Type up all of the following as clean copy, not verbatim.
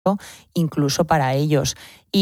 incluso para ellos.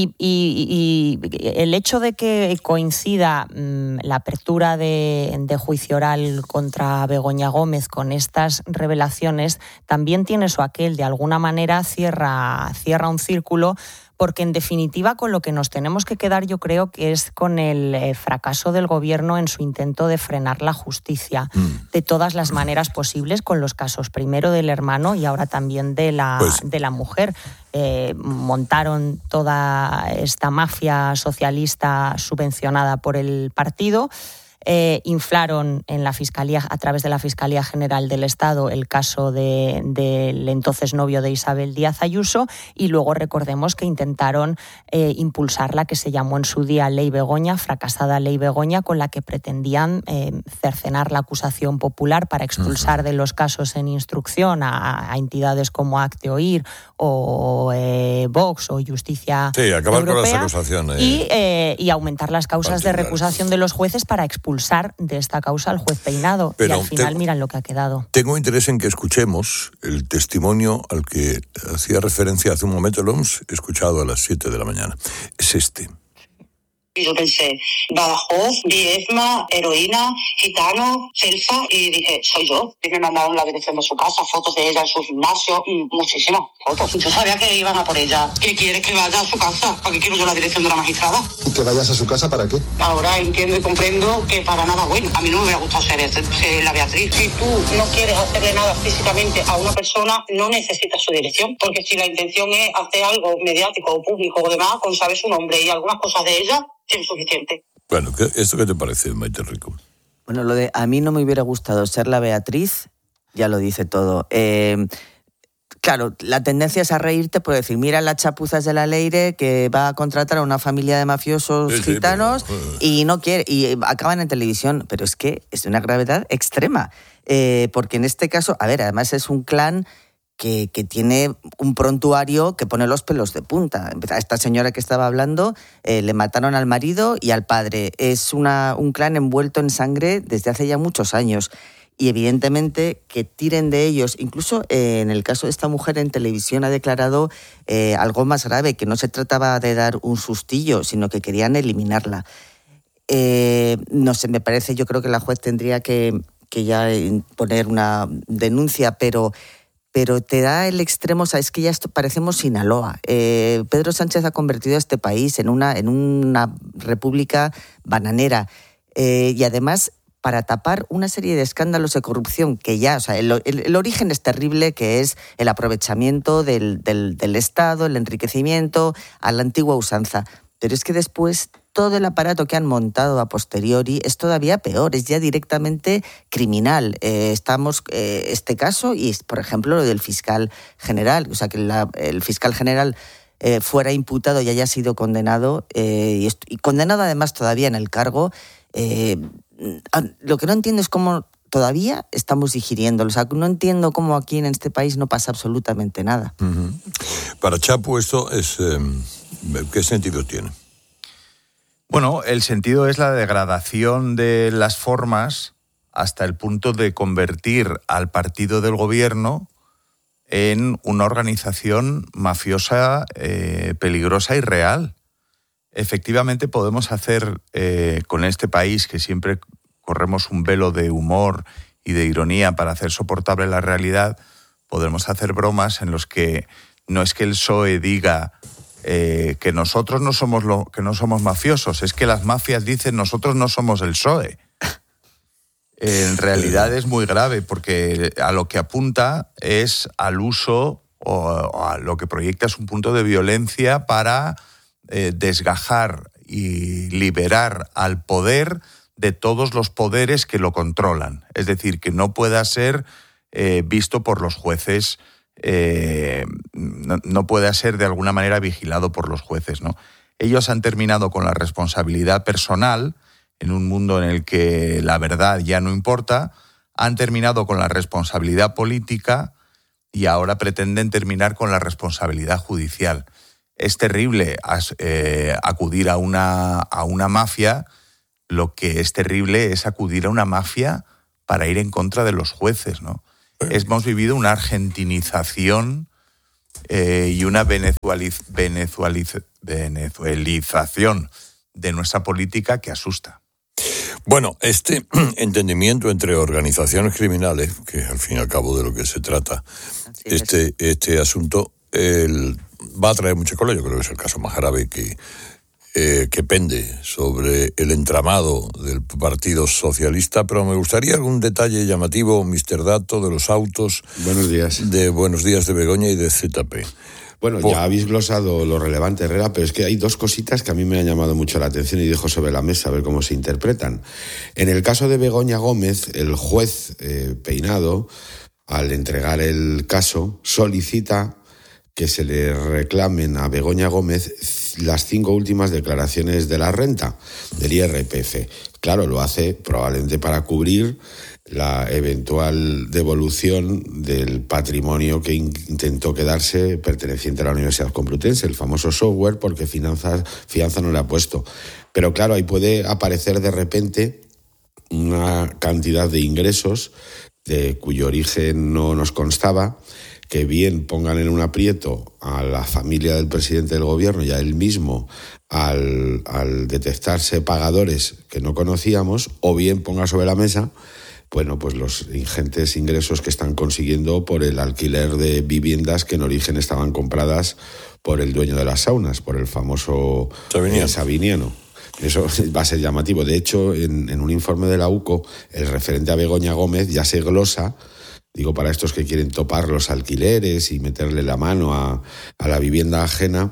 Y el hecho de que coincida la apertura de juicio oral contra Begoña Gómez con estas revelaciones también tiene su aquel. De alguna manera cierra un círculo, porque en definitiva con lo que nos tenemos que quedar, yo creo que es con el fracaso del gobierno en su intento de frenar la justicia de todas las maneras posibles, con los casos primero del hermano y ahora también de la mujer. Montaron toda esta mafia socialista subvencionada por el partido. Inflaron en la Fiscalía, a través de la Fiscalía General del Estado, el caso del entonces novio de Isabel Díaz Ayuso, y luego recordemos que intentaron impulsar la que se llamó en su día Ley Begoña, fracasada Ley Begoña, con la que pretendían cercenar la acusación popular para expulsar de los casos en instrucción a entidades como Acte Oír o Vox o Justicia acabar Europea, con las acusaciones y aumentar las causas de recusación de los jueces para expulsar de esta causa al juez Peinado. Pero y al final miran lo que ha quedado. Tengo interés en que escuchemos el testimonio al que hacía referencia hace un momento. Lo hemos escuchado a las 7 de la mañana. Es este. Y yo pensé, Badajoz, Viedma, heroína, gitano, selfa, y dije, soy yo. Y me mandaron la dirección de su casa, fotos de ella en su gimnasio, muchísimas fotos. Yo sabía que iban a por ella. ¿Qué quieres que vaya a su casa? ¿Para qué quiero yo la dirección de la magistrada? ¿Y que vayas a su casa para qué? Ahora entiendo y comprendo que para nada bueno. A mí no me hubiera gustado ser la Beatriz. Si tú no quieres hacerle nada físicamente a una persona, no necesitas su dirección. Porque si la intención es hacer algo mediático o público o demás, con saber su nombre y algunas cosas de ella, es suficiente. Bueno, ¿esto qué te parece, Maite Rico? Bueno, lo de a mí no me hubiera gustado ser la Beatriz, ya lo dice todo. Claro, la tendencia es a reírte por decir, mira las chapuzas de la Leire que va a contratar a una familia de mafiosos gitanos y no quiere, y acaban en televisión. Pero es que es de una gravedad extrema, porque en este caso, a ver, además es un clan que tiene un prontuario que pone los pelos de punta. A esta señora que estaba hablando le mataron al marido y al padre. Es un clan envuelto en sangre desde hace ya muchos años. Y evidentemente que tiren de ellos, incluso en el caso de esta mujer en televisión ha declarado algo más grave, que no se trataba de dar un sustillo, sino que querían eliminarla. No sé, me parece, yo creo que la juez tendría que ya poner una denuncia, pero te da el extremo, o sea, es que ya parecemos Sinaloa. Pedro Sánchez ha convertido a este país en una república bananera. Y además, para tapar una serie de escándalos de corrupción que ya, o sea, el origen es terrible, que es el aprovechamiento del Estado, el enriquecimiento a la antigua usanza. Pero es que después todo el aparato que han montado a posteriori es todavía peor, es ya directamente criminal. Este caso y, por ejemplo, lo del fiscal general, o sea, que el fiscal general fuera imputado y haya sido condenado, y condenado además todavía en el cargo. Lo que no entiendo es cómo todavía estamos digiriéndolo. O sea, no entiendo cómo aquí en este país no pasa absolutamente nada. Uh-huh. Para Chapu esto es... ¿qué sentido tiene? Bueno, el sentido es la degradación de las formas hasta el punto de convertir al partido del gobierno en una organización mafiosa peligrosa y real. Efectivamente podemos hacer con este país, que siempre corremos un velo de humor y de ironía para hacer soportable la realidad, podemos hacer bromas en los que no es que el PSOE diga que nosotros no somos mafiosos, es que las mafias dicen nosotros no somos el PSOE. En realidad es muy grave, porque a lo que apunta es al uso o a lo que proyecta es un punto de violencia para desgajar y liberar al poder de todos los poderes que lo controlan. Es decir, que no pueda ser visto por los jueces, no pueda ser de alguna manera vigilado por los jueces, ¿no? Ellos han terminado con la responsabilidad personal en un mundo en el que la verdad ya no importa, han terminado con la responsabilidad política y ahora pretenden terminar con la responsabilidad judicial. Es terrible acudir a una mafia. Lo que es terrible es acudir a una mafia para ir en contra de los jueces, ¿no? Hemos vivido una argentinización y una venezuelización de nuestra política que asusta. Bueno, este entendimiento entre organizaciones criminales, que al fin y al cabo de lo que se trata, este asunto va a traer mucha cola. Yo creo que es el caso más grave que pende sobre el entramado del Partido Socialista, pero me gustaría algún detalle llamativo, Mr. Dato, de los autos. Buenos días. De Buenos Días de Begoña y de ZP. Bueno, ya habéis glosado lo relevante, Herrera, pero es que hay dos cositas que a mí me han llamado mucho la atención y dejo sobre la mesa a ver cómo se interpretan. En el caso de Begoña Gómez, el juez Peinado, al entregar el caso, solicita que se le reclamen a Begoña Gómez las 5 últimas declaraciones de la renta del IRPF. Claro, lo hace probablemente para cubrir la eventual devolución del patrimonio que intentó quedarse perteneciente a la Universidad Complutense, el famoso software, porque fianza no le ha puesto. Pero claro, ahí puede aparecer de repente una cantidad de ingresos cuyo origen no nos constaba, que bien pongan en un aprieto a la familia del presidente del gobierno y a él mismo al detectarse pagadores que no conocíamos, o bien ponga sobre la mesa pues los ingentes ingresos que están consiguiendo por el alquiler de viviendas que en origen estaban compradas por el dueño de las saunas, por el famoso Sabiniano. Eso va a ser llamativo. De hecho, en un informe de la UCO, el referente a Begoña Gómez ya se glosa, digo, para estos que quieren topar los alquileres y meterle la mano a la vivienda ajena,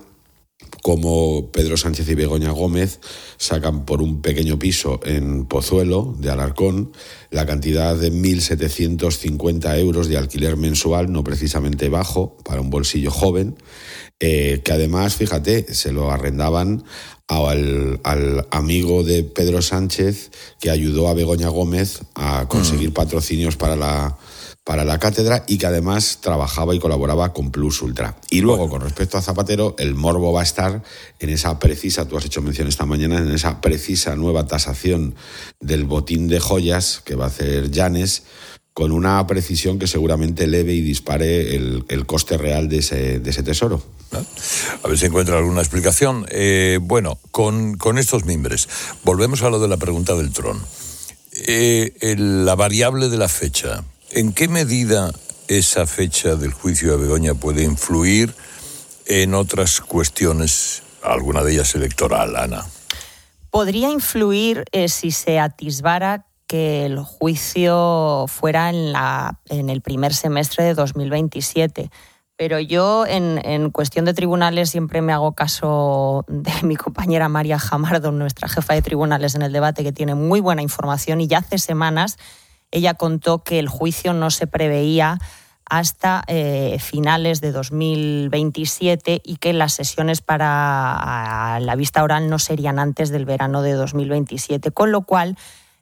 como Pedro Sánchez y Begoña Gómez sacan por un pequeño piso en Pozuelo de Alarcón la cantidad de 1.750 euros de alquiler mensual, no precisamente bajo, para un bolsillo joven, que además, fíjate, se lo arrendaban al amigo de Pedro Sánchez que ayudó a Begoña Gómez a conseguir patrocinios para la cátedra y que además trabajaba y colaboraba con Plus Ultra. Y luego, con respecto a Zapatero, el morbo va a estar en esa precisa, tú has hecho mención esta mañana, en esa precisa nueva tasación del botín de joyas que va a hacer Llanes, con una precisión que seguramente eleve y dispare el coste real de ese tesoro. A ver si encuentra alguna explicación. Bueno, con estos mimbres, volvemos a lo de la pregunta del Tron. La variable de la fecha. ¿En qué medida esa fecha del juicio de Begoña puede influir en otras cuestiones, alguna de ellas electoral, Ana? Podría influir si se atisbara que el juicio fuera en el primer semestre de 2027. Pero yo, en cuestión de tribunales, siempre me hago caso de mi compañera María Jamardo, nuestra jefa de tribunales en el debate, que tiene muy buena información, y ya hace semanas ella contó que el juicio no se preveía hasta finales de 2027 y que las sesiones para la vista oral no serían antes del verano de 2027, con lo cual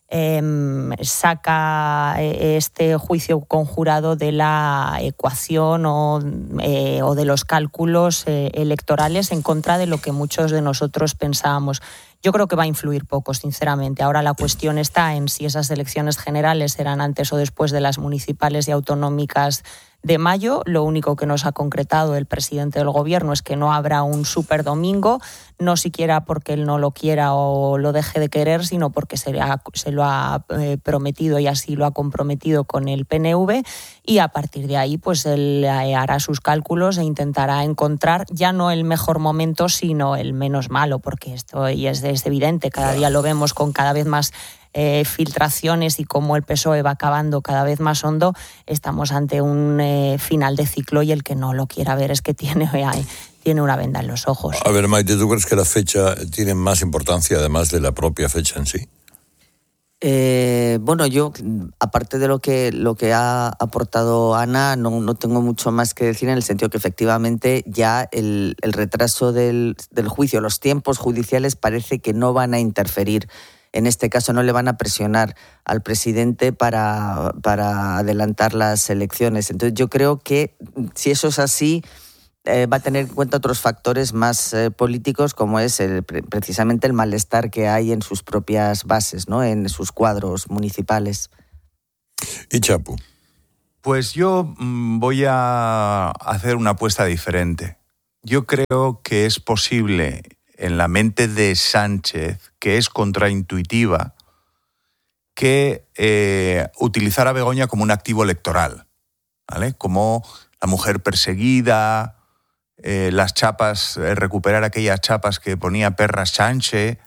saca este juicio conjurado de la ecuación o de los cálculos electorales en contra de lo que muchos de nosotros pensábamos. Yo creo que va a influir poco, sinceramente. Ahora la cuestión está en si esas elecciones generales serán antes o después de las municipales y autonómicas de mayo. Lo único que nos ha concretado el presidente del gobierno es que no habrá un superdomingo, no siquiera porque él no lo quiera o lo deje de querer, sino porque se lo ha prometido y así lo ha comprometido con el PNV, y a partir de ahí pues él hará sus cálculos e intentará encontrar ya no el mejor momento, sino el menos malo, porque esto ya es evidente, cada día lo vemos con cada vez más filtraciones y cómo el PSOE va acabando cada vez más hondo. Estamos ante un final de ciclo y el que no lo quiera ver es que tiene una venda en los ojos. A ver, Maite, ¿tú crees que la fecha tiene más importancia además de la propia fecha en sí? Bueno, yo, aparte de lo que ha aportado Ana, no tengo mucho más que decir, en el sentido que efectivamente ya el retraso del juicio, los tiempos judiciales parece que no van a interferir. En este caso no le van a presionar al presidente para adelantar las elecciones. Entonces yo creo que si eso es así, va a tener en cuenta otros factores más políticos, como es precisamente el malestar que hay en sus propias bases, ¿no? En sus cuadros municipales. ¿Y Chapu? Pues yo voy a hacer una apuesta diferente. Yo creo que es posible en la mente de Sánchez, que es contraintuitiva, que utilizar a Begoña como un activo electoral, ¿vale? Como la mujer perseguida, las chapas, recuperar aquellas chapas que ponía Perra Sánchez,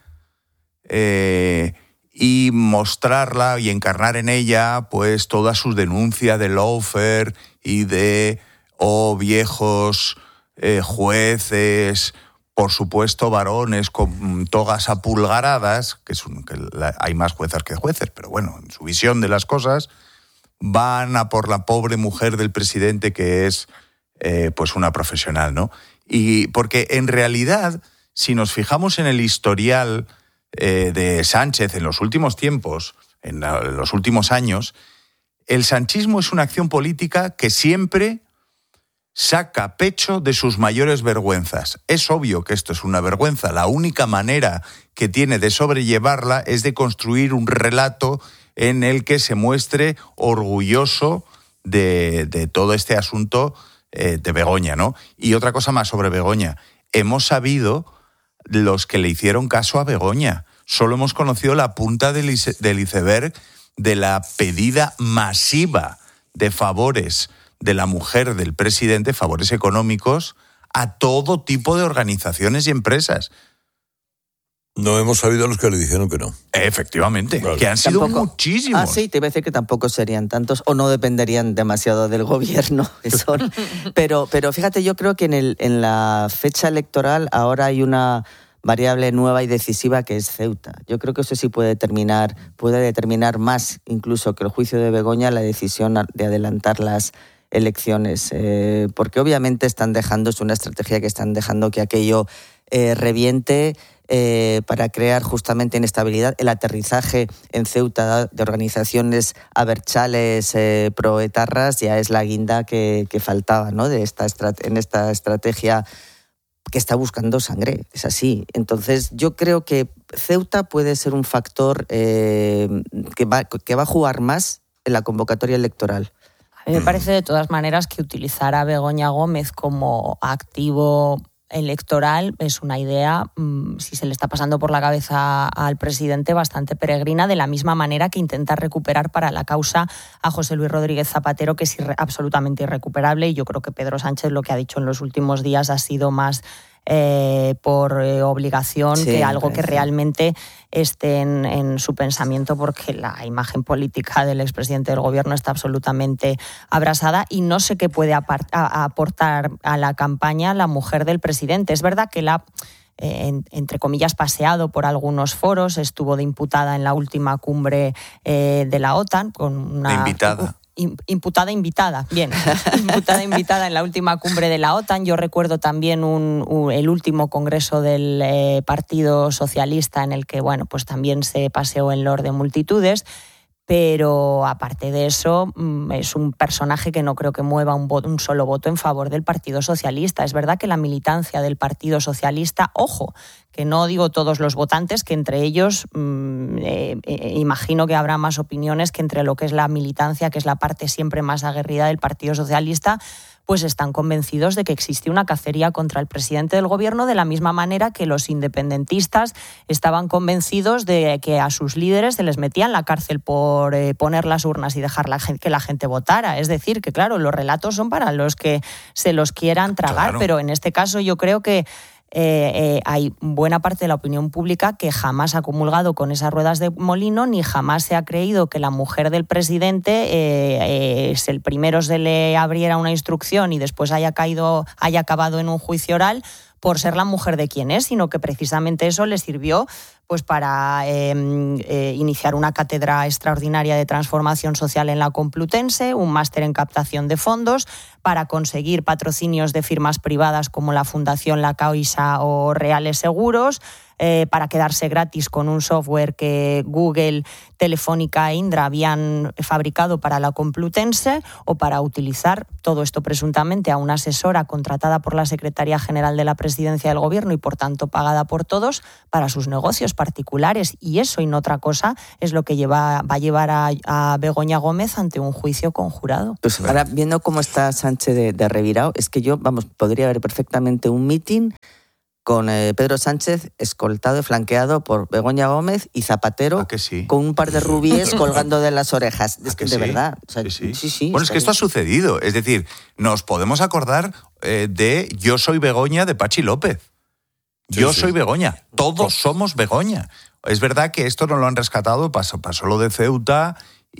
y mostrarla y encarnar en ella pues todas sus denuncias de lawfare y de viejos jueces, por supuesto varones con togas apulgaradas, hay más juezas que jueces, pero bueno, en su visión de las cosas, van a por la pobre mujer del presidente que es pues una profesional, ¿no? Y porque en realidad, si nos fijamos en el historial de Sánchez en los últimos tiempos, en los últimos años, el sanchismo es una acción política que siempre saca pecho de sus mayores vergüenzas. Es obvio que esto es una vergüenza. La única manera que tiene de sobrellevarla es de construir un relato en el que se muestre orgulloso de todo este asunto de Begoña, ¿no? Y otra cosa más sobre Begoña. Hemos sabido los que le hicieron caso a Begoña. Solo hemos conocido la punta del iceberg de la pedida masiva de favores de la mujer del presidente, favores económicos, a todo tipo de organizaciones y empresas. No hemos sabido a los que le dijeron que no. Efectivamente, claro. Que han sido Tampoco. muchísimos. Sí, te iba a decir que tampoco serían tantos o no dependerían demasiado del gobierno que son. Pero fíjate, yo creo que en la fecha electoral ahora hay una variable nueva y decisiva que es Ceuta. Yo creo que eso sí puede determinar más incluso que el juicio de Begoña la decisión de adelantar las elecciones, porque obviamente es una estrategia que están dejando que aquello reviente para crear justamente inestabilidad. El aterrizaje en Ceuta de organizaciones abertzales proetarras ya es la guinda que faltaba, ¿no? En esta estrategia que está buscando sangre, es así. Entonces yo creo que Ceuta puede ser un factor que va a jugar más en la convocatoria electoral. A mí me parece de todas maneras que utilizar a Begoña Gómez como activo electoral es una idea, si se le está pasando por la cabeza al presidente, bastante peregrina, de la misma manera que intenta recuperar para la causa a José Luis Rodríguez Zapatero, que es absolutamente irrecuperable, y yo creo que Pedro Sánchez lo que ha dicho en los últimos días ha sido más por obligación que algo que realmente esté en su pensamiento, porque la imagen política del expresidente del gobierno está absolutamente abrasada y no sé qué puede aportar a la campaña la mujer del presidente. Es verdad que la entre comillas, paseado por algunos foros, estuvo de imputada en la última cumbre de la OTAN con una... De invitada. Imputada invitada en la última cumbre de la OTAN. Yo recuerdo también el último congreso del Partido Socialista en el que, bueno, pues también se paseó en loor de multitudes. Pero aparte de eso, es un personaje que no creo que mueva un solo voto en favor del Partido Socialista. Es verdad que la militancia del Partido Socialista, ojo, que no digo todos los votantes, que entre ellos imagino que habrá más opiniones que entre lo que es la militancia, que es la parte siempre más aguerrida del Partido Socialista, pues están convencidos de que existe una cacería contra el presidente del gobierno, de la misma manera que los independentistas estaban convencidos de que a sus líderes se les metía en la cárcel por poner las urnas y dejar que la gente votara. Es decir, que claro, los relatos son para los que se los quieran tragar, claro. Pero en este caso yo creo que hay buena parte de la opinión pública que jamás ha comulgado con esas ruedas de molino, ni jamás se ha creído que la mujer del presidente el primero se le abriera una instrucción y después haya acabado en un juicio oral por ser la mujer de quien es, sino que precisamente eso le sirvió pues para iniciar una cátedra extraordinaria de transformación social en la Complutense, un máster en captación de fondos, para conseguir patrocinios de firmas privadas como la Fundación La Caixa o Reales Seguros, para quedarse gratis con un software que Google, Telefónica e Indra habían fabricado para la Complutense, o para utilizar todo esto presuntamente a una asesora contratada por la Secretaría General de la Presidencia del Gobierno y por tanto pagada por todos para sus negocios. particulares, y eso y no otra cosa es lo que va a llevar a Begoña Gómez ante un juicio conjurado. Pues ahora, viendo cómo está Sánchez de revirado, es que yo, podría haber perfectamente un mitin con Pedro Sánchez escoltado y flanqueado por Begoña Gómez y Zapatero, sí, con un par de rubíes colgando de las orejas. Es que de verdad. O sea, sí. Bueno, es que esto ha sucedido. Es decir, nos podemos acordar de Yo soy Begoña de Pachi López. Yo soy Begoña. Todos somos Begoña. Es verdad que esto no lo han rescatado, pasó lo de Ceuta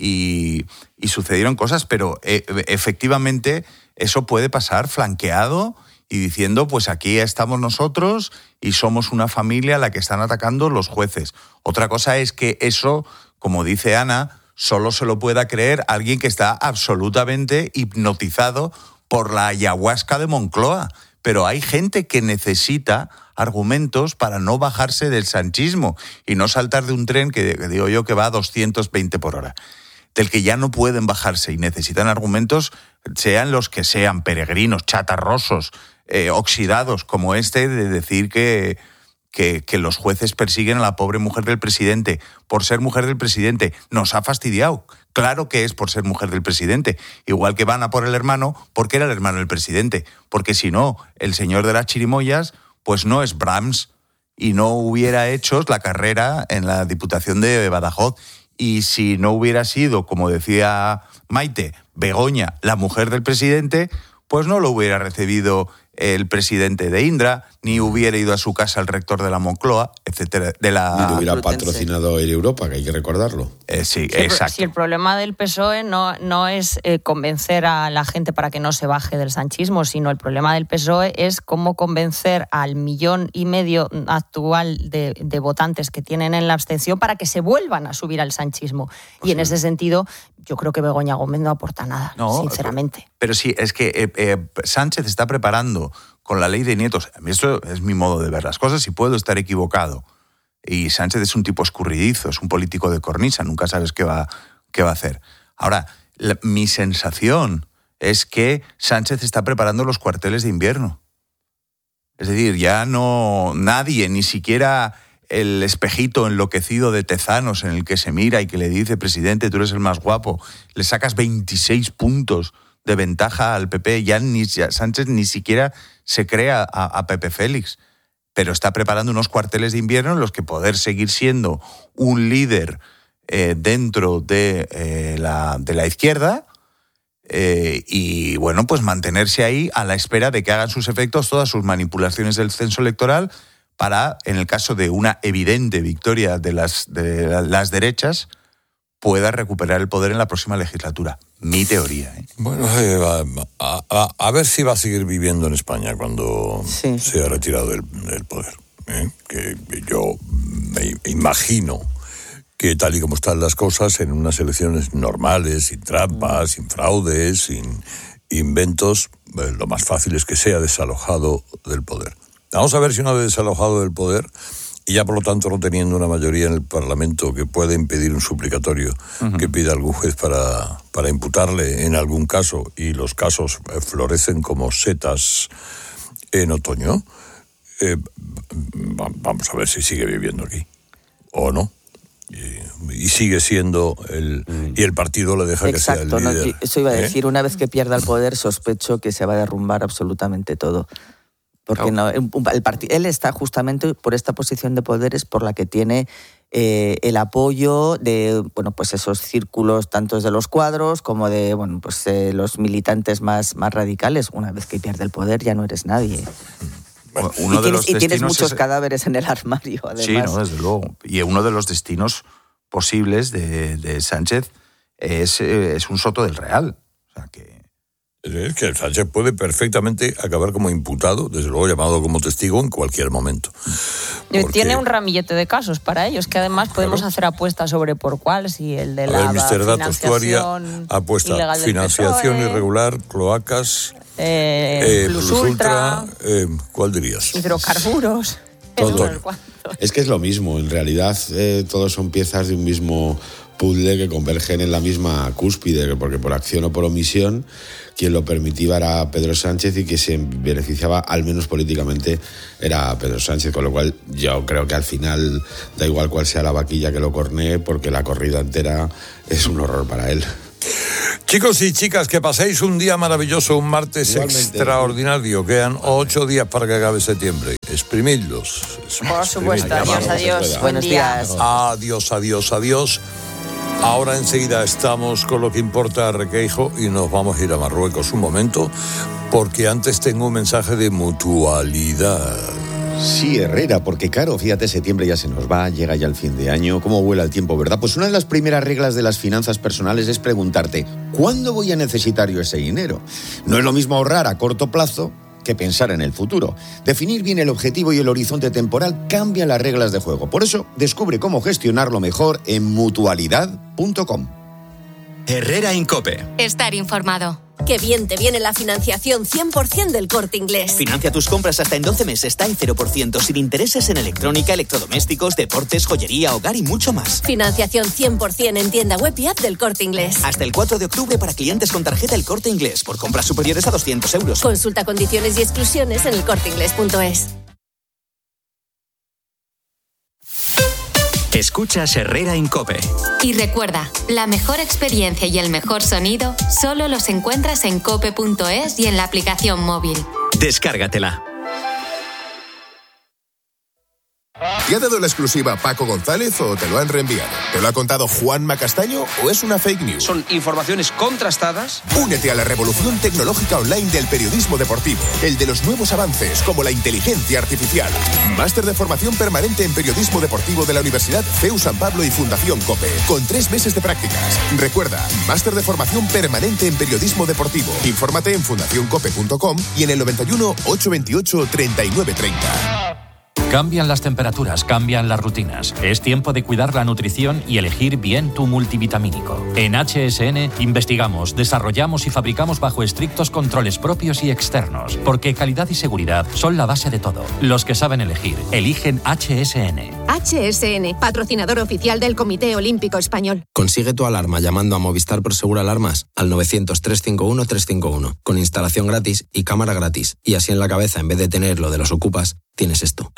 y sucedieron cosas, pero efectivamente eso puede pasar flanqueado y diciendo, pues aquí estamos nosotros y somos una familia a la que están atacando los jueces. Otra cosa es que eso, como dice Ana, solo se lo pueda creer alguien que está absolutamente hipnotizado por la ayahuasca de Moncloa. Pero hay gente que necesita argumentos para no bajarse del sanchismo y no saltar de un tren que digo yo que va a 220 por hora, del que ya no pueden bajarse y necesitan argumentos, sean los que sean, peregrinos, chatarrosos, oxidados, como este, de decir que los jueces persiguen a la pobre mujer del presidente por ser mujer del presidente. Nos ha fastidiado. Claro que es por ser mujer del presidente. Igual que van a por el hermano, porque era el hermano del presidente. Porque si no, el señor de las chirimoyas, pues no es Brahms y no hubiera hecho la carrera en la Diputación de Badajoz. Y si no hubiera sido, como decía Maite, Begoña, la mujer del presidente, pues no lo hubiera recibido el presidente de Indra, ni hubiera ido a su casa el rector de la Moncloa, etcétera. Ni lo hubiera patrocinado Air Europa, que hay que recordarlo. Sí, exacto. Si el problema del PSOE no es convencer a la gente para que no se baje del sanchismo, sino el problema del PSOE es cómo convencer al 1,5 millón actual de votantes que tienen en la abstención para que se vuelvan a subir al sanchismo. Pues y en ese sentido, yo creo que Begoña Gómez no aporta nada, sinceramente. Pero sí, es que Sánchez está preparando con la ley de nietos. A mí esto es mi modo de ver las cosas y puedo estar equivocado. Y Sánchez es un tipo escurridizo, es un político de cornisa, nunca sabes qué va a hacer. Ahora, mi sensación es que Sánchez está preparando los cuarteles de invierno. Es decir, ya no nadie, ni siquiera el espejito enloquecido de Tezanos en el que se mira y que le dice, presidente, tú eres el más guapo, le sacas 26 puntos de ventaja al PP, ya Sánchez ni siquiera se crea a Pepe Félix, pero está preparando unos cuarteles de invierno en los que poder seguir siendo un líder dentro de la izquierda y, bueno, pues mantenerse ahí a la espera de que hagan sus efectos todas sus manipulaciones del censo electoral para, en el caso de una evidente victoria de las derechas, pueda recuperar el poder en la próxima legislatura. Mi teoría. Bueno, a ver si va a seguir viviendo en España cuando se ha retirado del poder. Que yo me imagino que tal y como están las cosas, en unas elecciones normales, sin trampas, sin fraudes, sin inventos, lo más fácil es que sea desalojado del poder. Vamos a ver si una vez desalojado del poder, y ya por lo tanto no teniendo una mayoría en el Parlamento que pueda impedir un suplicatorio que pida algún juez para imputarle en algún caso, y los casos florecen como setas en otoño, vamos a ver si sigue viviendo aquí o no. Y sigue siendo y el partido le deja que sea el líder. No, eso iba a decir, una vez que pierda el poder, sospecho que se va a derrumbar absolutamente todo. Porque él está justamente por esta posición de poderes por la que tiene el apoyo de, bueno, pues esos círculos tanto de los cuadros como de, bueno, pues los militantes más radicales. Una vez que pierde el poder ya no eres nadie. Bueno, tienes muchos cadáveres en el armario, además. Sí, no, desde luego. Y uno de los destinos posibles de Sánchez es un Soto del Real. O sea que... Es que Sánchez puede perfectamente acabar como imputado, desde luego llamado como testigo en cualquier momento. Porque... Tiene un ramillete de casos para ellos, que además podemos hacer apuestas sobre por cuál, si el de la financiación apuesta ilegal del financiación PSOE, irregular, cloacas, plus ultra, ¿cuál dirías? Hidrocarburos. Todo. Es que es lo mismo, en realidad todos son piezas de un mismo puzzle que convergen en la misma cúspide, porque por acción o por omisión quien lo permitía era Pedro Sánchez y que se beneficiaba, al menos políticamente, era Pedro Sánchez, con lo cual yo creo que al final da igual cuál sea la vaquilla que lo cornee, porque la corrida entera es un horror para él. Chicos y chicas, que paséis un día maravilloso, un martes Igualmente. Extraordinario. Quedan 8 días para que acabe septiembre. Exprimidlos. Por supuesto. Exprimidlos. Adiós. Buen Buenos día. días. Adiós, adiós, adiós. Ahora enseguida estamos con lo que importa a Requeijo y nos vamos a ir a Marruecos un momento, porque antes tengo un mensaje de mutualidad. Sí, Herrera, porque claro, fíjate, septiembre ya se nos va, llega ya el fin de año, cómo vuela el tiempo, ¿verdad? Pues una de las primeras reglas de las finanzas personales es preguntarte, ¿cuándo voy a necesitar yo ese dinero? No es lo mismo ahorrar a corto plazo que pensar en el futuro. Definir bien el objetivo y el horizonte temporal cambia las reglas de juego. Por eso, descubre cómo gestionarlo mejor en mutualidad.com. Herrera Incope. Estar informado. Qué bien te viene la financiación 100% del Corte Inglés. Financia tus compras hasta en 12 meses, está en 0%, sin intereses en electrónica, electrodomésticos, deportes, joyería, hogar y mucho más. Financiación 100% en tienda web y app del Corte Inglés. Hasta el 4 de octubre para clientes con tarjeta El Corte Inglés, por compras superiores a 200 euros. Consulta condiciones y exclusiones en elcorteinglés.es. Escuchas Herrera Incope. Y recuerda, la mejor experiencia y el mejor sonido solo los encuentras en cope.es y en la aplicación móvil. Descárgatela. ¿Te ha dado la exclusiva Paco González o te lo han reenviado? ¿Te lo ha contado Juanma Castaño o es una fake news? Son informaciones contrastadas. Únete a la revolución tecnológica online del periodismo deportivo, el de los nuevos avances como la inteligencia artificial. Máster de formación permanente en periodismo deportivo de la Universidad CEU San Pablo y Fundación COPE, con 3 meses de prácticas. Recuerda, máster de formación permanente en periodismo deportivo. Infórmate en fundacioncope.com y en el 91 828 3930. Cambian las temperaturas, cambian las rutinas. Es tiempo de cuidar la nutrición y elegir bien tu multivitamínico. En HSN investigamos, desarrollamos y fabricamos bajo estrictos controles propios y externos, porque calidad y seguridad son la base de todo. Los que saben elegir, eligen HSN. HSN, patrocinador oficial del Comité Olímpico Español. Consigue tu alarma llamando a Movistar Prosegur Alarmas al 900-351-351, con instalación gratis y cámara gratis. Y así en la cabeza, en vez de tener lo de los ocupas, tienes esto.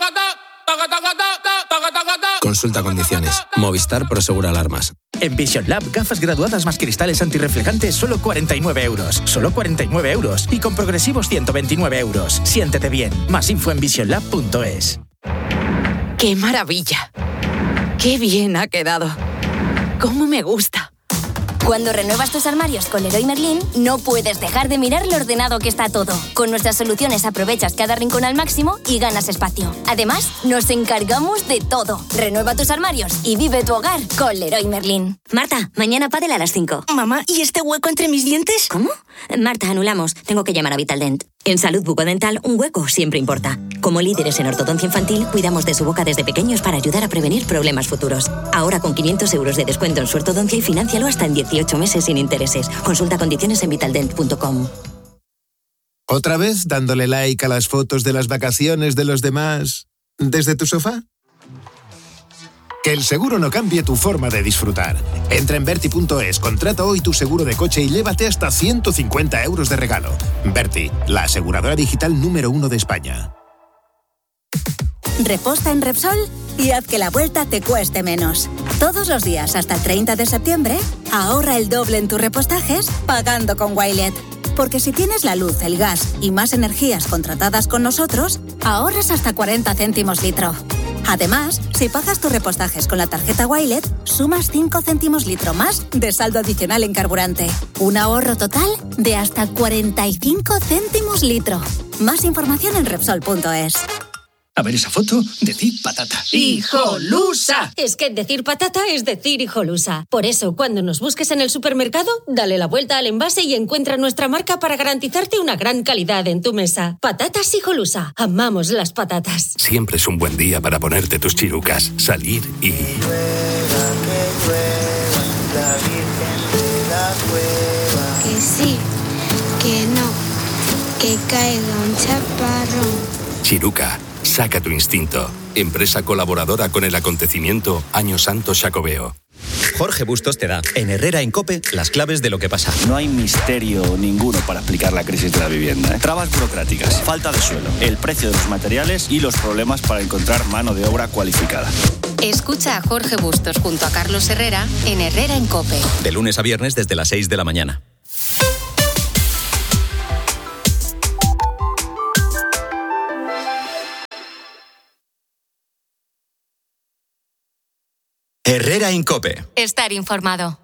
Consulta condiciones. Movistar Prosegur Alarmas. En Vision Lab, gafas graduadas más cristales antirreflejantes, solo 49 euros. Solo 49 euros. Y con progresivos 129 euros. Siéntete bien. Más info en visionlab.es. ¡Qué maravilla! ¡Qué bien ha quedado! ¡Cómo me gusta! Cuando renuevas tus armarios con Leroy Merlin, no puedes dejar de mirar lo ordenado que está todo. Con nuestras soluciones aprovechas cada rincón al máximo y ganas espacio. Además, nos encargamos de todo. Renueva tus armarios y vive tu hogar con Leroy Merlin. Marta, mañana pádel a las 5. Mamá, ¿y este hueco entre mis dientes? ¿Cómo? Marta, anulamos. Tengo que llamar a Vitaldent. En salud bucodental, un hueco siempre importa. Como líderes en ortodoncia infantil, cuidamos de su boca desde pequeños para ayudar a prevenir problemas futuros. Ahora con 500 euros de descuento en su ortodoncia y financialo hasta en 18 meses sin intereses. Consulta condiciones en vitaldent.com. ¿Otra vez dándole like a las fotos de las vacaciones de los demás desde tu sofá? Que el seguro no cambie tu forma de disfrutar. Entra en Verti.es, contrata hoy tu seguro de coche y llévate hasta 150 euros de regalo. Verti, la aseguradora digital número 1 de España. Reposta en Repsol y haz que la vuelta te cueste menos. Todos los días hasta el 30 de septiembre, ahorra el doble en tus repostajes pagando con Wilet. Porque si tienes la luz, el gas y más energías contratadas con nosotros, ahorras hasta 40 céntimos litro. Además, si pagas tus repostajes con la tarjeta Wilet, sumas 5 céntimos litro más de saldo adicional en carburante. Un ahorro total de hasta 45 céntimos litro. Más información en Repsol.es. A ver esa foto, decir patata. ¡Hijolusa! Es que decir patata es decir hijolusa. Por eso, cuando nos busques en el supermercado, dale la vuelta al envase y encuentra nuestra marca para garantizarte una gran calidad en tu mesa. Patatas Hijolusa. Amamos las patatas. Siempre es un buen día para ponerte tus chirucas, salir y... Que sí, que no, que caiga un chaparrón. Chiruca, Saca tu instinto. Empresa colaboradora con el acontecimiento Año Santo Xacobeo. Jorge Bustos te da, en Herrera en COPE, las claves de lo que pasa. No hay misterio ninguno para explicar la crisis de la vivienda. Trabas burocráticas, falta de suelo, el precio de los materiales y los problemas para encontrar mano de obra cualificada. Escucha a Jorge Bustos junto a Carlos Herrera en Herrera en COPE. De lunes a viernes desde las 6 de la mañana. Herrera en COPE. Estar informado.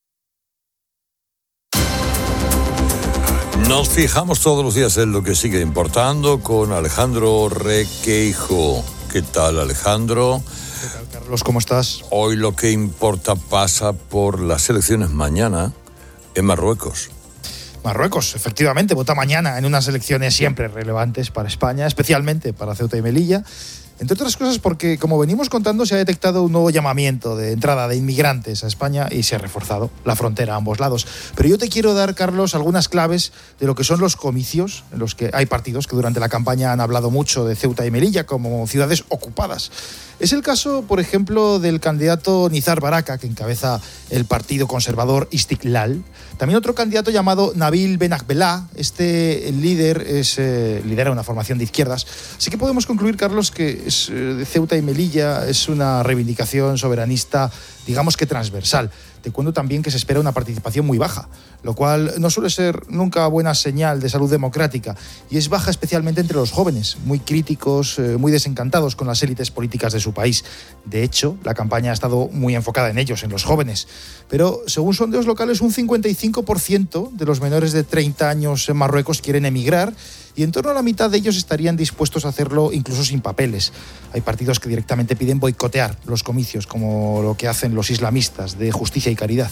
Nos fijamos todos los días en lo que sigue importando con Alejandro Requeijo. ¿Qué tal, Alejandro? ¿Qué tal, Carlos? ¿Cómo estás? Hoy lo que importa pasa por las elecciones mañana en Marruecos. Marruecos, efectivamente, vota mañana en unas elecciones siempre relevantes para España, especialmente para Ceuta y Melilla. Entre otras cosas porque, como venimos contando, se ha detectado un nuevo llamamiento de entrada de inmigrantes a España y se ha reforzado la frontera a ambos lados. Pero yo te quiero dar, Carlos, algunas claves de lo que son los comicios, en los que hay partidos que durante la campaña han hablado mucho de Ceuta y Melilla como ciudades ocupadas. Es el caso, por ejemplo, del candidato Nizar Baraka, que encabeza el partido conservador Istiklal. También otro candidato llamado Nabil Benakbela. Este líder lidera una formación de izquierdas. Así que podemos concluir, Carlos, que de Ceuta y Melilla es una reivindicación soberanista, digamos que transversal. Te cuento también que se espera una participación muy baja, lo cual no suele ser nunca buena señal de salud democrática, y es baja especialmente entre los jóvenes, muy críticos, muy desencantados con las élites políticas de su país. De hecho, la campaña ha estado muy enfocada en ellos, en los jóvenes. Pero, según sondeos locales, un 55% de los menores de 30 años en Marruecos quieren emigrar, y en torno a la mitad de ellos estarían dispuestos a hacerlo incluso sin papeles. Hay partidos que directamente piden boicotear los comicios, como lo que hacen los islamistas de Justicia y Caridad.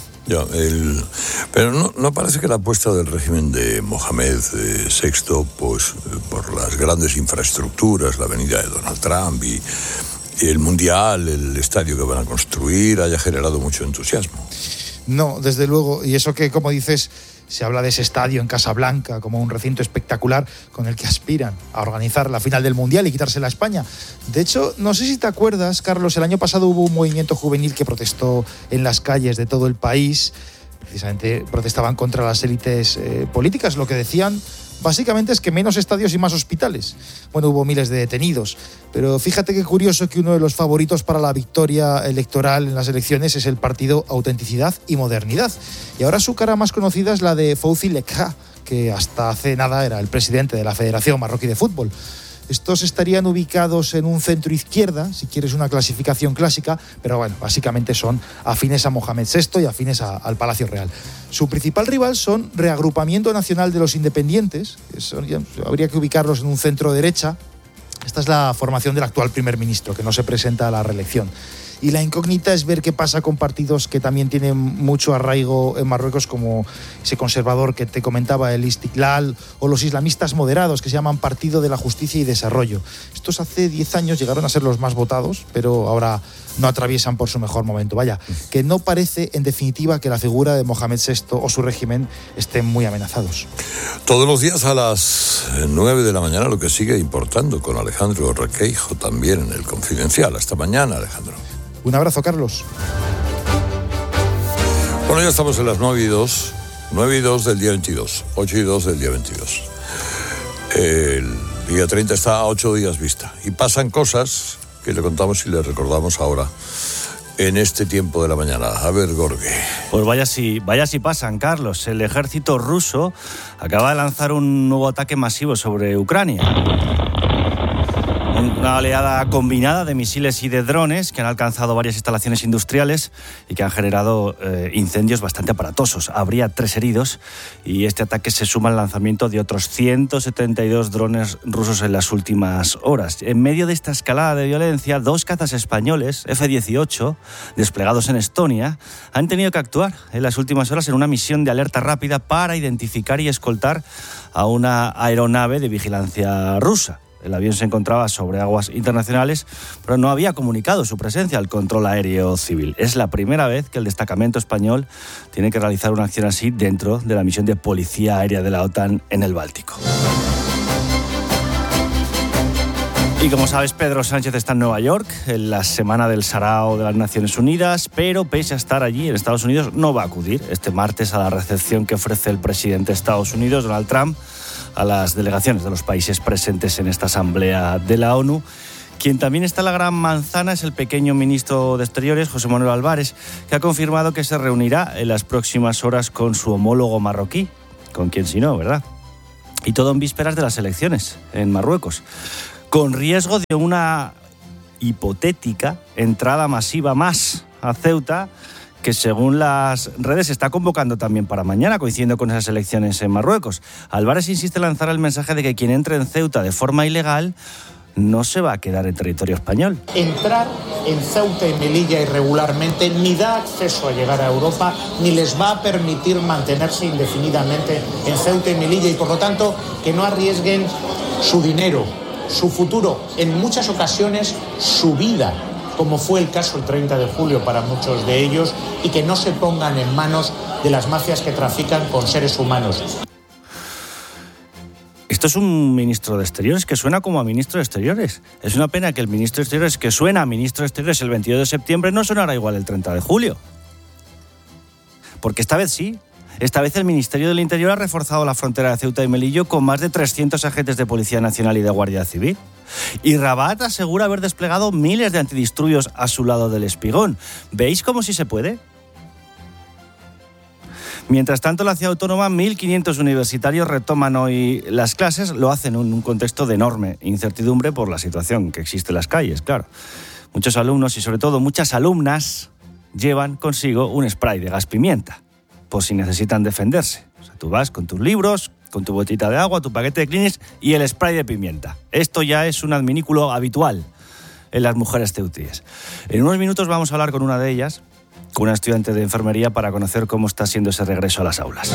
Pero no parece que la apuesta del régimen de Mohamed VI, pues por las grandes infraestructuras, la venida de Donald Trump y el Mundial, el estadio que van a construir, haya generado mucho entusiasmo. No, desde luego, y eso que, como dices, se habla de ese estadio en Casablanca como un recinto espectacular con el que aspiran a organizar la final del Mundial y quitársela a España. De hecho, no sé si te acuerdas, Carlos, el año pasado hubo un movimiento juvenil que protestó en las calles de todo el país. Precisamente protestaban contra las élites políticas. Lo que decían básicamente es que menos estadios y más hospitales. Bueno, hubo miles de detenidos, pero fíjate qué curioso que uno de los favoritos para la victoria electoral en las elecciones es el partido Autenticidad y Modernidad. Y ahora su cara más conocida es la de Fouzi Lekha, que hasta hace nada era el presidente de la Federación Marroquí de Fútbol. Estos estarían ubicados en un centro izquierda, si quieres una clasificación clásica, pero bueno, básicamente son afines a Mohamed VI y afines al Palacio Real. Su principal rival son Reagrupamiento Nacional de los Independientes, habría que ubicarlos en un centro derecha. Esta es la formación del actual primer ministro, que no se presenta a la reelección. Y la incógnita es ver qué pasa con partidos que también tienen mucho arraigo en Marruecos, como ese conservador que te comentaba, el Istiklal, o los islamistas moderados, que se llaman Partido de la Justicia y Desarrollo. Estos hace 10 años llegaron a ser los más votados, pero ahora no atraviesan por su mejor momento. Vaya, que no parece, en definitiva, que la figura de Mohamed VI o su régimen estén muy amenazados. Todos los días a las 9 de la mañana lo que sigue importando con Alejandro Requeijo también en El Confidencial. Hasta mañana, Alejandro. Un abrazo, Carlos. Bueno, ya estamos en las 9:02. 9:02 del día 22. 8:02 del día 22. El día 30 está a 8 días vista. Y pasan cosas que le contamos y le recordamos ahora en este tiempo de la mañana. A ver, Gorge. Pues vaya si pasan, Carlos. El ejército ruso acaba de lanzar un nuevo ataque masivo sobre Ucrania. Una oleada combinada de misiles y de drones que han alcanzado varias instalaciones industriales y que han generado incendios bastante aparatosos. Habría 3 heridos y este ataque se suma al lanzamiento de otros 172 drones rusos en las últimas horas. En medio de esta escalada de violencia, 2 cazas españoles, F-18, desplegados en Estonia, han tenido que actuar en las últimas horas en una misión de alerta rápida para identificar y escoltar a una aeronave de vigilancia rusa. El avión se encontraba sobre aguas internacionales, pero no había comunicado su presencia al control aéreo civil. Es la primera vez que el destacamento español tiene que realizar una acción así dentro de la misión de policía aérea de la OTAN en el Báltico. Y como sabes, Pedro Sánchez está en Nueva York, en la Semana del Sarao de las Naciones Unidas, pero pese a estar allí en Estados Unidos, no va a acudir este martes a la recepción que ofrece el presidente de Estados Unidos, Donald Trump, a las delegaciones de los países presentes en esta asamblea de la ONU. Quien también está en la Gran Manzana es el pequeño ministro de Exteriores, José Manuel Álvarez, que ha confirmado que se reunirá en las próximas horas con su homólogo marroquí, con quien si no, ¿verdad? Y todo en vísperas de las elecciones en Marruecos, con riesgo de una hipotética entrada masiva más a Ceuta, que según las redes se está convocando también para mañana, coincidiendo con esas elecciones en Marruecos. Álvarez insiste en lanzar el mensaje de que quien entre en Ceuta de forma ilegal no se va a quedar en territorio español. Entrar en Ceuta y Melilla irregularmente ni da acceso a llegar a Europa, ni les va a permitir mantenerse indefinidamente en Ceuta y Melilla, y por lo tanto que no arriesguen su dinero, su futuro, en muchas ocasiones su vida, como fue el caso el 30 de julio para muchos de ellos, y que no se pongan en manos de las mafias que trafican con seres humanos. Esto es un ministro de Exteriores que suena como a ministro de Exteriores. Es una pena que el ministro de Exteriores que suena a ministro de Exteriores el 22 de septiembre no sonará igual el 30 de julio. Porque esta vez sí. Esta vez el Ministerio del Interior ha reforzado la frontera de Ceuta y Melilla con más de 300 agentes de Policía Nacional y de Guardia Civil. Y Rabat asegura haber desplegado miles de antidisturbios a su lado del Espigón. ¿Veis cómo sí se puede? Mientras tanto, en la ciudad autónoma, 1.500 universitarios retoman hoy las clases. Lo hacen en un contexto de enorme incertidumbre por la situación que existe en las calles, claro. Muchos alumnos y sobre todo muchas alumnas llevan consigo un spray de gas pimienta, por si necesitan defenderse. O sea, tú vas con tus libros, con tu botita de agua, tu paquete de Kleenex y el spray de pimienta. Esto ya es un adminículo habitual en las mujeres ceutíes. En unos minutos vamos a hablar con una de ellas, con una estudiante de enfermería, para conocer cómo está siendo ese regreso a las aulas.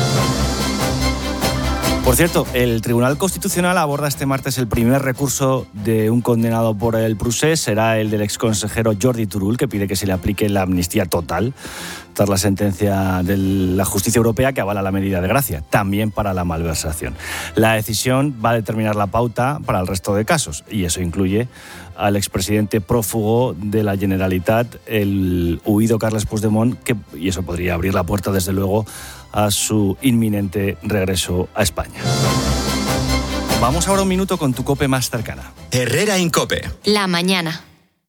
Por cierto, el Tribunal Constitucional aborda este martes el primer recurso de un condenado por el procés. Será el del exconsejero Jordi Turull, que pide que se le aplique la amnistía total tras la sentencia de la Justicia Europea que avala la medida de gracia, también para la malversación. La decisión va a determinar la pauta para el resto de casos, y eso incluye al expresidente prófugo de la Generalitat, el huido Carles Puigdemont, y eso podría abrir la puerta, desde luego, a su inminente regreso a España. Vamos ahora un minuto con tu COPE más cercana. Herrera Incope. La mañana.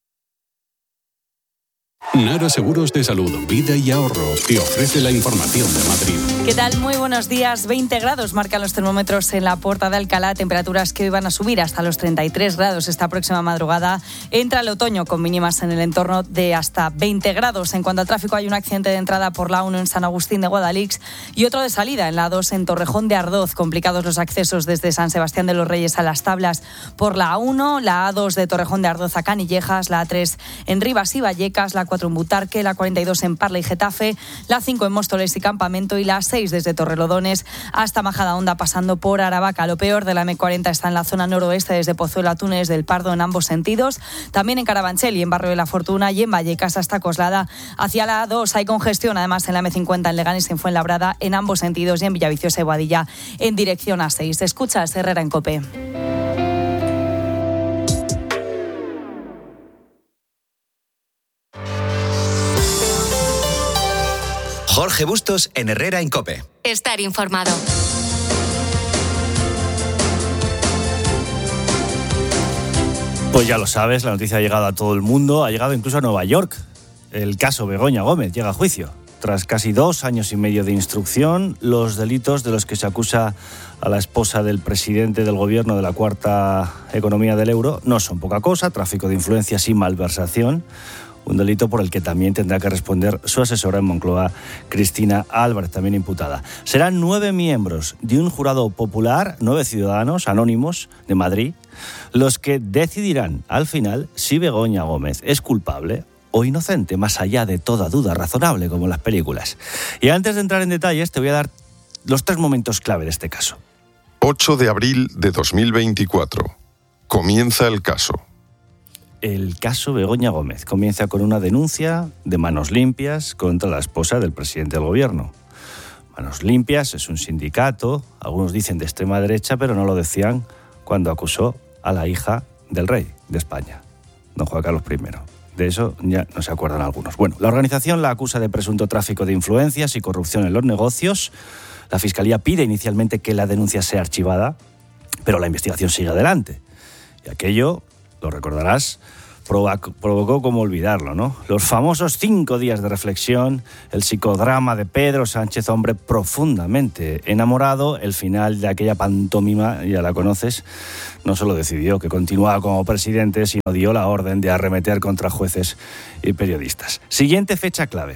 Nara Seguros de Salud, Vida y Ahorro te ofrece la información de Madrid. ¿Qué tal? Muy buenos días. 20 grados marcan los termómetros en la Puerta de Alcalá, temperaturas que hoy van a subir hasta los 33 grados. Esta próxima madrugada entra el otoño con mínimas en el entorno de hasta 20 grados. En cuanto al tráfico, hay un accidente de entrada por la 1 en San Agustín de Guadalix y otro de salida en la 2 en Torrejón de Ardoz. Complicados los accesos desde San Sebastián de los Reyes a Las Tablas por la 1, la A2 de Torrejón de Ardoz a Canillejas, la A3 en Rivas y Vallecas, la 4 en Butarque, la 42 en Parla y Getafe, la 5 en Móstoles y Campamento y la 6 desde Torrelodones hasta Majadahonda pasando por Aravaca. Lo peor de la M40 está en la zona noroeste desde Pozuelo a Túnez del Pardo en ambos sentidos, también en Carabanchel y en Barrio de la Fortuna y en Vallecas hasta Coslada. Hacia la A2 hay congestión además en la M50 en Leganés y en Fuenlabrada en ambos sentidos y en Villaviciosa y Boadilla en dirección A6. Escuchas Herrera en COPE. Jorge Bustos en Herrera en COPE. Estar informado. Pues ya lo sabes, la noticia ha llegado a todo el mundo, ha llegado incluso a Nueva York. El caso Begoña Gómez llega a juicio. Tras casi 2 años y medio de instrucción, los delitos de los que se acusa a la esposa del presidente del gobierno de la cuarta economía del euro no son poca cosa: tráfico de influencias y malversación. Un delito por el que también tendrá que responder su asesora en Moncloa, Cristina Álvarez, también imputada. Serán 9 miembros de un jurado popular, 9 ciudadanos anónimos de Madrid, los que decidirán al final si Begoña Gómez es culpable o inocente, más allá de toda duda razonable, como en las películas. Y antes de entrar en detalles, te voy a dar los 3 momentos clave de este caso. 8 de abril de 2024. Comienza el caso. El caso Begoña Gómez comienza con una denuncia de Manos Limpias contra la esposa del presidente del gobierno. Manos Limpias es un sindicato, algunos dicen de extrema derecha, pero no lo decían cuando acusó a la hija del rey de España, don Juan Carlos I. De eso ya no se acuerdan algunos. Bueno, la organización la acusa de presunto tráfico de influencias y corrupción en los negocios. La Fiscalía pide inicialmente que la denuncia sea archivada, pero la investigación sigue adelante. Y aquello, lo recordarás, provocó como olvidarlo, ¿no? Los famosos 5 días de reflexión, el psicodrama de Pedro Sánchez, hombre profundamente enamorado, el final de aquella pantomima, ya la conoces, no solo decidió que continuaba como presidente, sino dio la orden de arremeter contra jueces y periodistas. Siguiente fecha clave.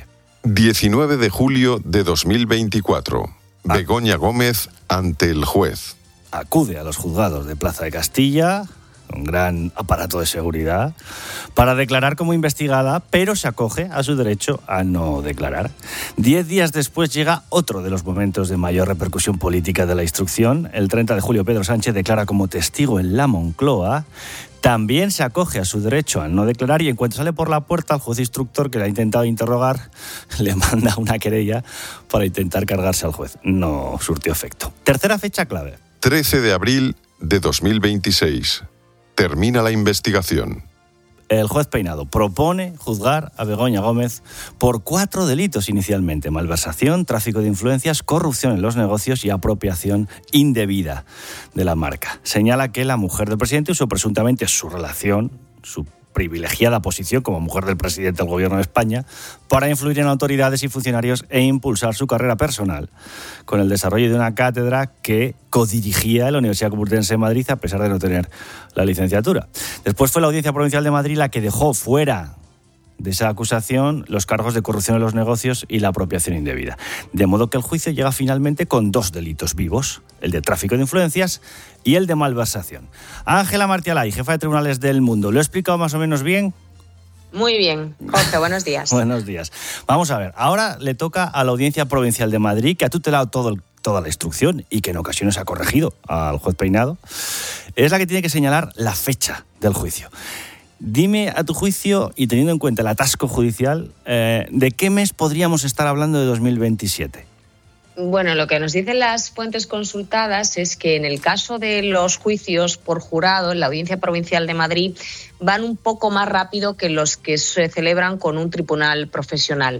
19 de julio de 2024. Begoña Gómez ante el juez. Acude a los juzgados de Plaza de Castilla, un gran aparato de seguridad, para declarar como investigada, pero se acoge a su derecho a no declarar. 10 días después llega otro de los momentos de mayor repercusión política de la instrucción. El 30 de julio Pedro Sánchez declara como testigo en la Moncloa. También se acoge a su derecho a no declarar y en cuanto sale por la puerta, el juez instructor que le ha intentado interrogar le manda una querella para intentar cargarse al juez. No surtió efecto. Tercera fecha clave. 13 de abril de 2026. Termina la investigación. El juez Peinado propone juzgar a Begoña Gómez por 4 delitos inicialmente: malversación, tráfico de influencias, corrupción en los negocios y apropiación indebida de la marca. Señala que la mujer del presidente usó presuntamente su relación, su privilegiada posición como mujer del presidente del gobierno de España para influir en autoridades y funcionarios e impulsar su carrera personal con el desarrollo de una cátedra que codirigía la Universidad Complutense de Madrid a pesar de no tener la licenciatura. Después fue la Audiencia Provincial de Madrid la que dejó fuera de esa acusación los cargos de corrupción en los negocios y la apropiación indebida. De modo que el juicio llega finalmente con 2 delitos vivos, el de tráfico de influencias y el de malversación. Ángela Martialay, jefa de tribunales del mundo, ¿lo he explicado más o menos bien? Muy bien, Jorge, buenos días. Buenos días. Vamos a ver, ahora le toca a la Audiencia Provincial de Madrid, que ha tutelado toda la instrucción y que en ocasiones ha corregido al juez Peinado, es la que tiene que señalar la fecha del juicio. Dime, a tu juicio, y teniendo en cuenta el atasco judicial, ¿de qué mes podríamos estar hablando de 2027? Bueno, lo que nos dicen las fuentes consultadas es que en el caso de los juicios por jurado en la Audiencia Provincial de Madrid van un poco más rápido que los que se celebran con un tribunal profesional.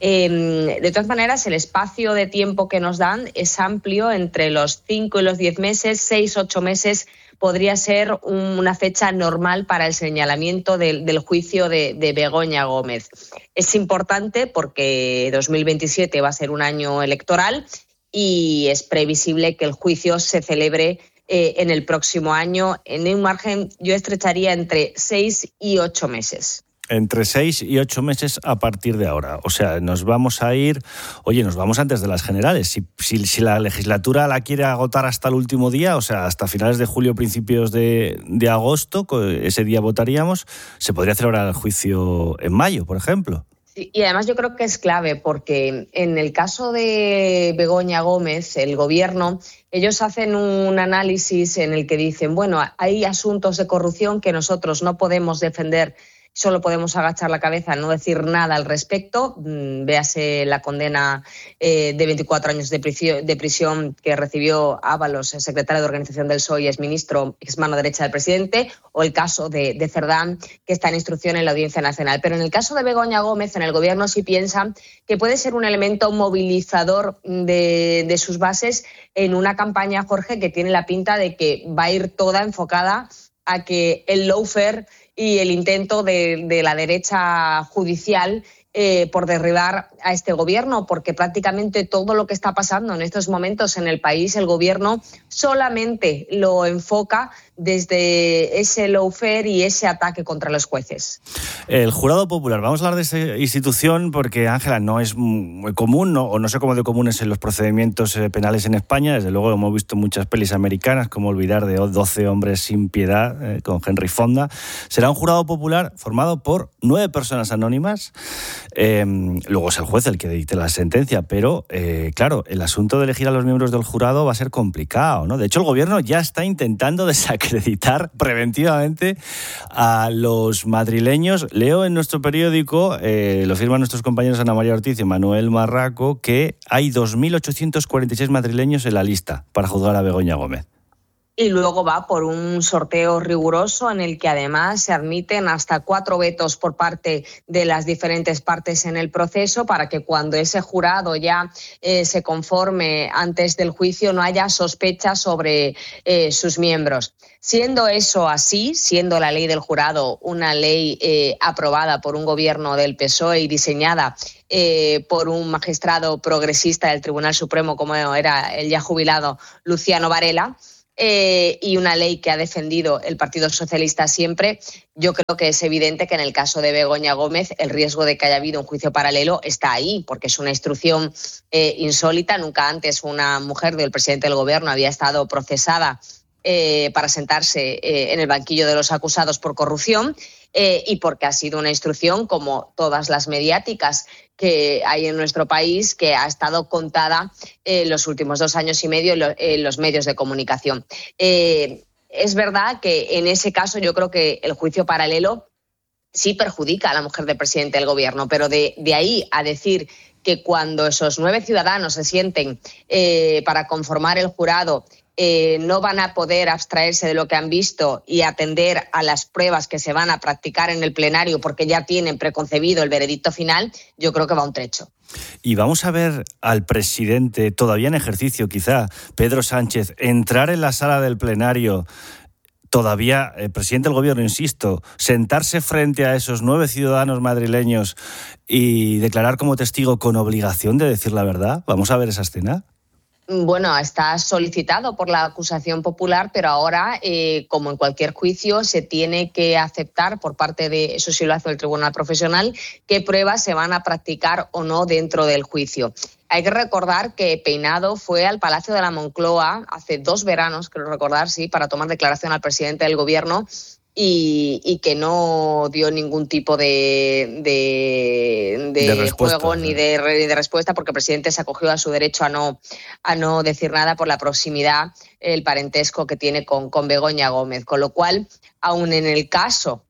De todas maneras, el espacio de tiempo que nos dan es amplio, entre los 5 y los 10 meses, 6-8 meses podría ser una fecha normal para el señalamiento del juicio de Begoña Gómez. Es importante porque 2027 va a ser un año electoral y es previsible que el juicio se celebre en el próximo año. En un margen yo estrecharía entre 6 y 8 meses. Entre 6 y 8 meses a partir de ahora. O sea, nos vamos a ir... Oye, nos vamos antes de las generales. Si la legislatura la quiere agotar hasta el último día, o sea, hasta finales de julio, principios de agosto, ese día votaríamos, se podría celebrar el juicio en mayo, por ejemplo. Sí, y además yo creo que es clave porque en el caso de Begoña Gómez, el gobierno, ellos hacen un análisis en el que dicen, bueno, hay asuntos de corrupción que nosotros no podemos defender, solo podemos agachar la cabeza, no decir nada al respecto. Véase la condena de 24 años de prisión que recibió Ábalos, el secretario de Organización del PSOE y exministro, ex mano derecha del presidente, o el caso de Cerdán, que está en instrucción en la Audiencia Nacional. Pero en el caso de Begoña Gómez, en el gobierno sí piensan que puede ser un elemento movilizador de sus bases en una campaña, Jorge, que tiene la pinta de que va a ir toda enfocada a que el lawfare y el intento de la derecha judicial por derribar a este gobierno, porque prácticamente todo lo que está pasando en estos momentos en el país, el gobierno solamente lo enfoca desde ese lawfare y ese ataque contra los jueces. El jurado popular, vamos a hablar de esta institución porque, Ángela, no es muy común, o no sé cómo de común es en los procedimientos penales en España. Desde luego hemos visto muchas pelis americanas, como olvidar de 12 hombres sin piedad, con Henry Fonda. Será un jurado popular formado por 9 personas anónimas. Luego es el juez el que dicte la sentencia, pero claro, el asunto de elegir a los miembros del jurado va a ser complicado, ¿no? De hecho, el gobierno ya está intentando desacreditar preventivamente a los madrileños. Leo en nuestro periódico, lo firman nuestros compañeros Ana María Ortiz y Manuel Marraco, que hay 2.846 madrileños en la lista para juzgar a Begoña Gómez. y luego va por un sorteo riguroso en el que además se admiten hasta 4 vetos por parte de las diferentes partes en el proceso para que cuando ese jurado ya se conforme antes del juicio no haya sospechas sobre sus miembros. Siendo eso así, siendo la ley del jurado una ley aprobada por un gobierno del PSOE y diseñada por un magistrado progresista del Tribunal Supremo como era el ya jubilado Luciano Varela, y una ley que ha defendido el Partido Socialista siempre, yo creo que es evidente que en el caso de Begoña Gómez el riesgo de que haya habido un juicio paralelo está ahí, porque es una instrucción insólita. Nunca antes una mujer del presidente del gobierno había estado procesada para sentarse en el banquillo de los acusados por corrupción, y porque ha sido una instrucción, como todas las mediáticas que hay en nuestro país, que ha estado contada los últimos 2 años y medio en los medios de comunicación. Es verdad que en ese caso yo creo que el juicio paralelo sí perjudica a la mujer del presidente del gobierno, pero de ahí a decir que cuando esos 9 ciudadanos se sienten para conformar el jurado no van a poder abstraerse de lo que han visto y atender a las pruebas que se van a practicar en el plenario porque ya tienen preconcebido el veredicto final, yo creo que va un trecho. Y vamos a ver al presidente, todavía en ejercicio quizá, Pedro Sánchez, entrar en la sala del plenario, todavía el presidente del gobierno, insisto, sentarse frente a esos 9 ciudadanos madrileños y declarar como testigo con obligación de decir la verdad. ¿Vamos a ver esa escena? Bueno, está solicitado por la acusación popular, pero ahora, como en cualquier juicio, se tiene que aceptar por parte de, eso sí lo hace el Tribunal Profesional, qué pruebas se van a practicar o no dentro del juicio. Hay que recordar que Peinado fue al Palacio de la Moncloa hace 2 veranos, creo recordar, sí, para tomar declaración al presidente del gobierno, y que no dio ningún tipo de juego ni de respuesta, porque el presidente se acogió a su derecho a no decir nada por la proximidad, el parentesco que tiene con Begoña Gómez. Con lo cual, aun en el caso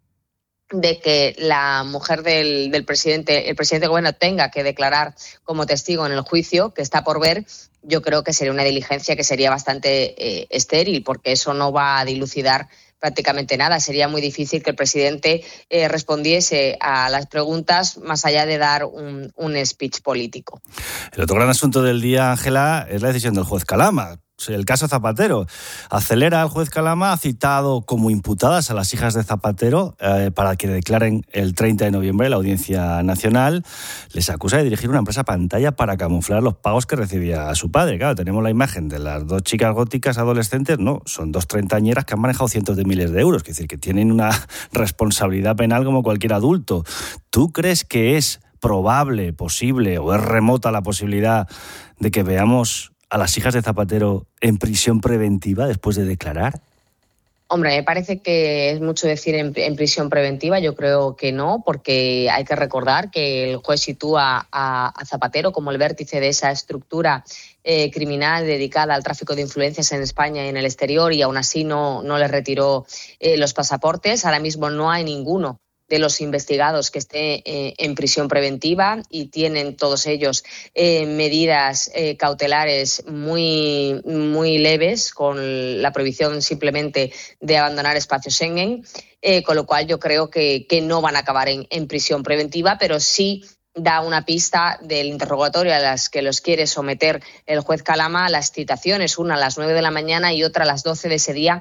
de que la mujer del presidente, el presidente del gobierno, tenga que declarar como testigo en el juicio que está por ver, yo creo que sería una diligencia que sería bastante estéril, porque eso no va a dilucidar prácticamente nada. Sería muy difícil que el presidente respondiese a las preguntas más allá de dar un speech político. El otro gran asunto del día, Ángela, es la decisión del juez Calama. El caso Zapatero. Acelera el juez Calama, ha citado como imputadas a las hijas de Zapatero para que declaren el 30 de noviembre en la Audiencia Nacional. Les acusa de dirigir una empresa pantalla para camuflar los pagos que recibía su padre. Claro, tenemos la imagen de las 2 chicas góticas adolescentes. No, son 2 treintañeras que han manejado cientos de miles de euros. Es decir, que tienen una responsabilidad penal como cualquier adulto. ¿Tú crees que es probable, posible o es remota la posibilidad de que veamos a las hijas de Zapatero en prisión preventiva después de declarar? Hombre, me parece que es mucho decir en prisión preventiva. Yo creo que no, porque hay que recordar que el juez sitúa a Zapatero como el vértice de esa estructura criminal dedicada al tráfico de influencias en España y en el exterior, y aún así no le retiró los pasaportes. Ahora mismo no hay ninguno de los investigados que esté en prisión preventiva, y tienen todos ellos medidas cautelares muy, muy leves, con la prohibición simplemente de abandonar espacio Schengen, con lo cual yo creo que no van a acabar en prisión preventiva, pero sí da una pista del interrogatorio a las que los quiere someter el juez Calama, las citaciones, una a las 9 de la mañana y otra a las 12 de ese día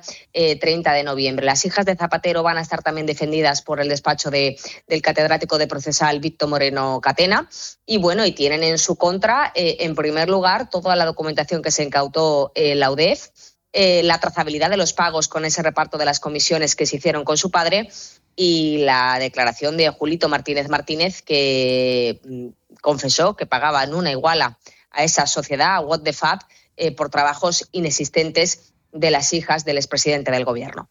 30 de noviembre. Las hijas de Zapatero van a estar también defendidas por el despacho del catedrático de procesal Víctor Moreno Catena, y bueno, y tienen en su contra, en primer lugar, toda la documentación que se incautó la UDEF, la trazabilidad de los pagos con ese reparto de las comisiones que se hicieron con su padre, y la declaración de Julito Martínez Martínez, que confesó que pagaba en una iguala a esa sociedad, a What the Fab, por trabajos inexistentes de las hijas del expresidente del gobierno.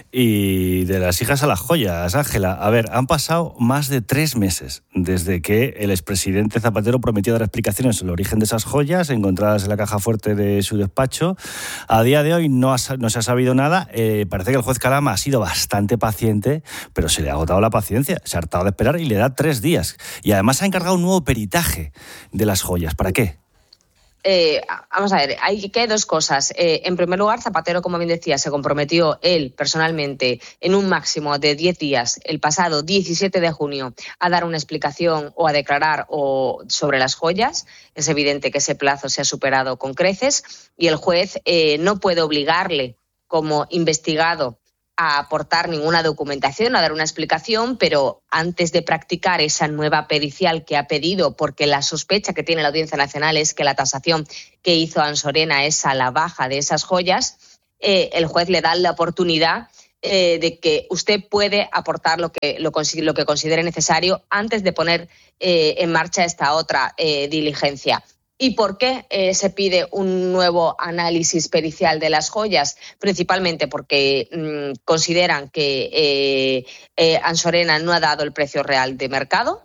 Y de las hijas a las joyas, Ángela. A ver, han pasado más de 3 meses desde que el expresidente Zapatero prometió dar explicaciones sobre el origen de esas joyas encontradas en la caja fuerte de su despacho. A día de hoy no se ha sabido nada. Parece que el juez Calama ha sido bastante paciente, pero se le ha agotado la paciencia, se ha hartado de esperar y le da 3 días. Y además ha encargado un nuevo peritaje de las joyas. ¿Para qué? Vamos a ver, hay dos cosas. En primer lugar, Zapatero, como bien decía, se comprometió él personalmente en un máximo de 10 días, el pasado 17 de junio, a dar una explicación o a declarar sobre las joyas. Es evidente que ese plazo se ha superado con creces y el juez no puede obligarle como investigado a aportar ninguna documentación, a dar una explicación, pero antes de practicar esa nueva pericial que ha pedido, porque la sospecha que tiene la Audiencia Nacional es que la tasación que hizo Ansorena es a la baja de esas joyas, el juez le da la oportunidad de que usted puede aportar lo que considere necesario antes de poner en marcha esta otra diligencia. ¿Y por qué se pide un nuevo análisis pericial de las joyas? Principalmente porque consideran que Ansorena no ha dado el precio real de mercado,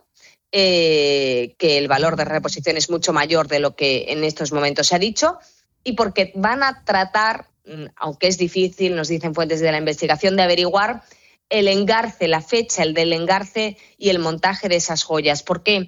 que el valor de reposición es mucho mayor de lo que en estos momentos se ha dicho, y porque van a tratar, aunque es difícil, nos dicen fuentes de la investigación, de averiguar el engarce, la fecha, el del engarce y el montaje de esas joyas. ¿Por qué?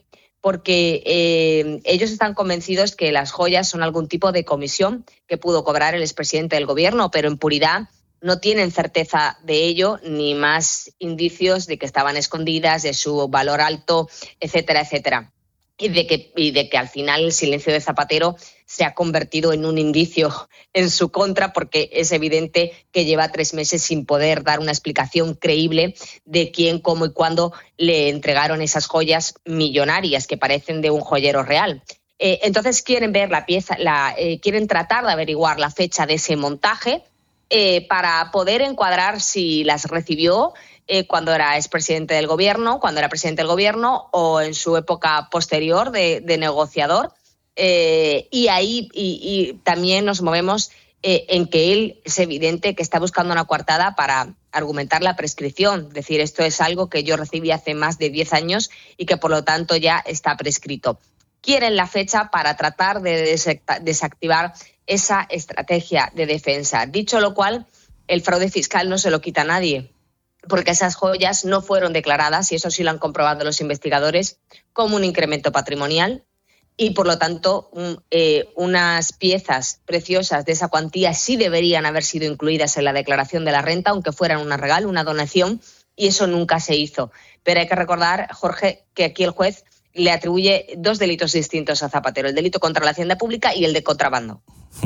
Porque ellos están convencidos que las joyas son algún tipo de comisión que pudo cobrar el expresidente del gobierno, pero en puridad no tienen certeza de ello ni más indicios de que estaban escondidas, de su valor alto, etcétera, etcétera. Y de que al final el silencio de Zapatero se ha convertido en un indicio en su contra, porque es evidente que lleva 3 meses sin poder dar una explicación creíble de quién, cómo y cuándo le entregaron esas joyas millonarias que parecen de un joyero real. Entonces quieren ver quieren tratar de averiguar la fecha de ese montaje para poder encuadrar si las recibió cuando era expresidente del gobierno, cuando era presidente del gobierno o en su época posterior de negociador. Y ahí también nos movemos en que él es evidente que está buscando una coartada para argumentar la prescripción. Es decir, esto es algo que yo recibí hace más de 10 años y que por lo tanto ya está prescrito. Quieren la fecha para tratar de desactivar esa estrategia de defensa. Dicho lo cual, el fraude fiscal no se lo quita a nadie, porque esas joyas no fueron declaradas, y eso sí lo han comprobado los investigadores, como un incremento patrimonial, y por lo tanto unas piezas preciosas de esa cuantía sí deberían haber sido incluidas en la declaración de la renta, aunque fueran un regalo, una donación, y eso nunca se hizo. Pero hay que recordar, Jorge, que aquí el juez le atribuye 2 delitos distintos a Zapatero, el delito contra la hacienda pública y el de contrabando.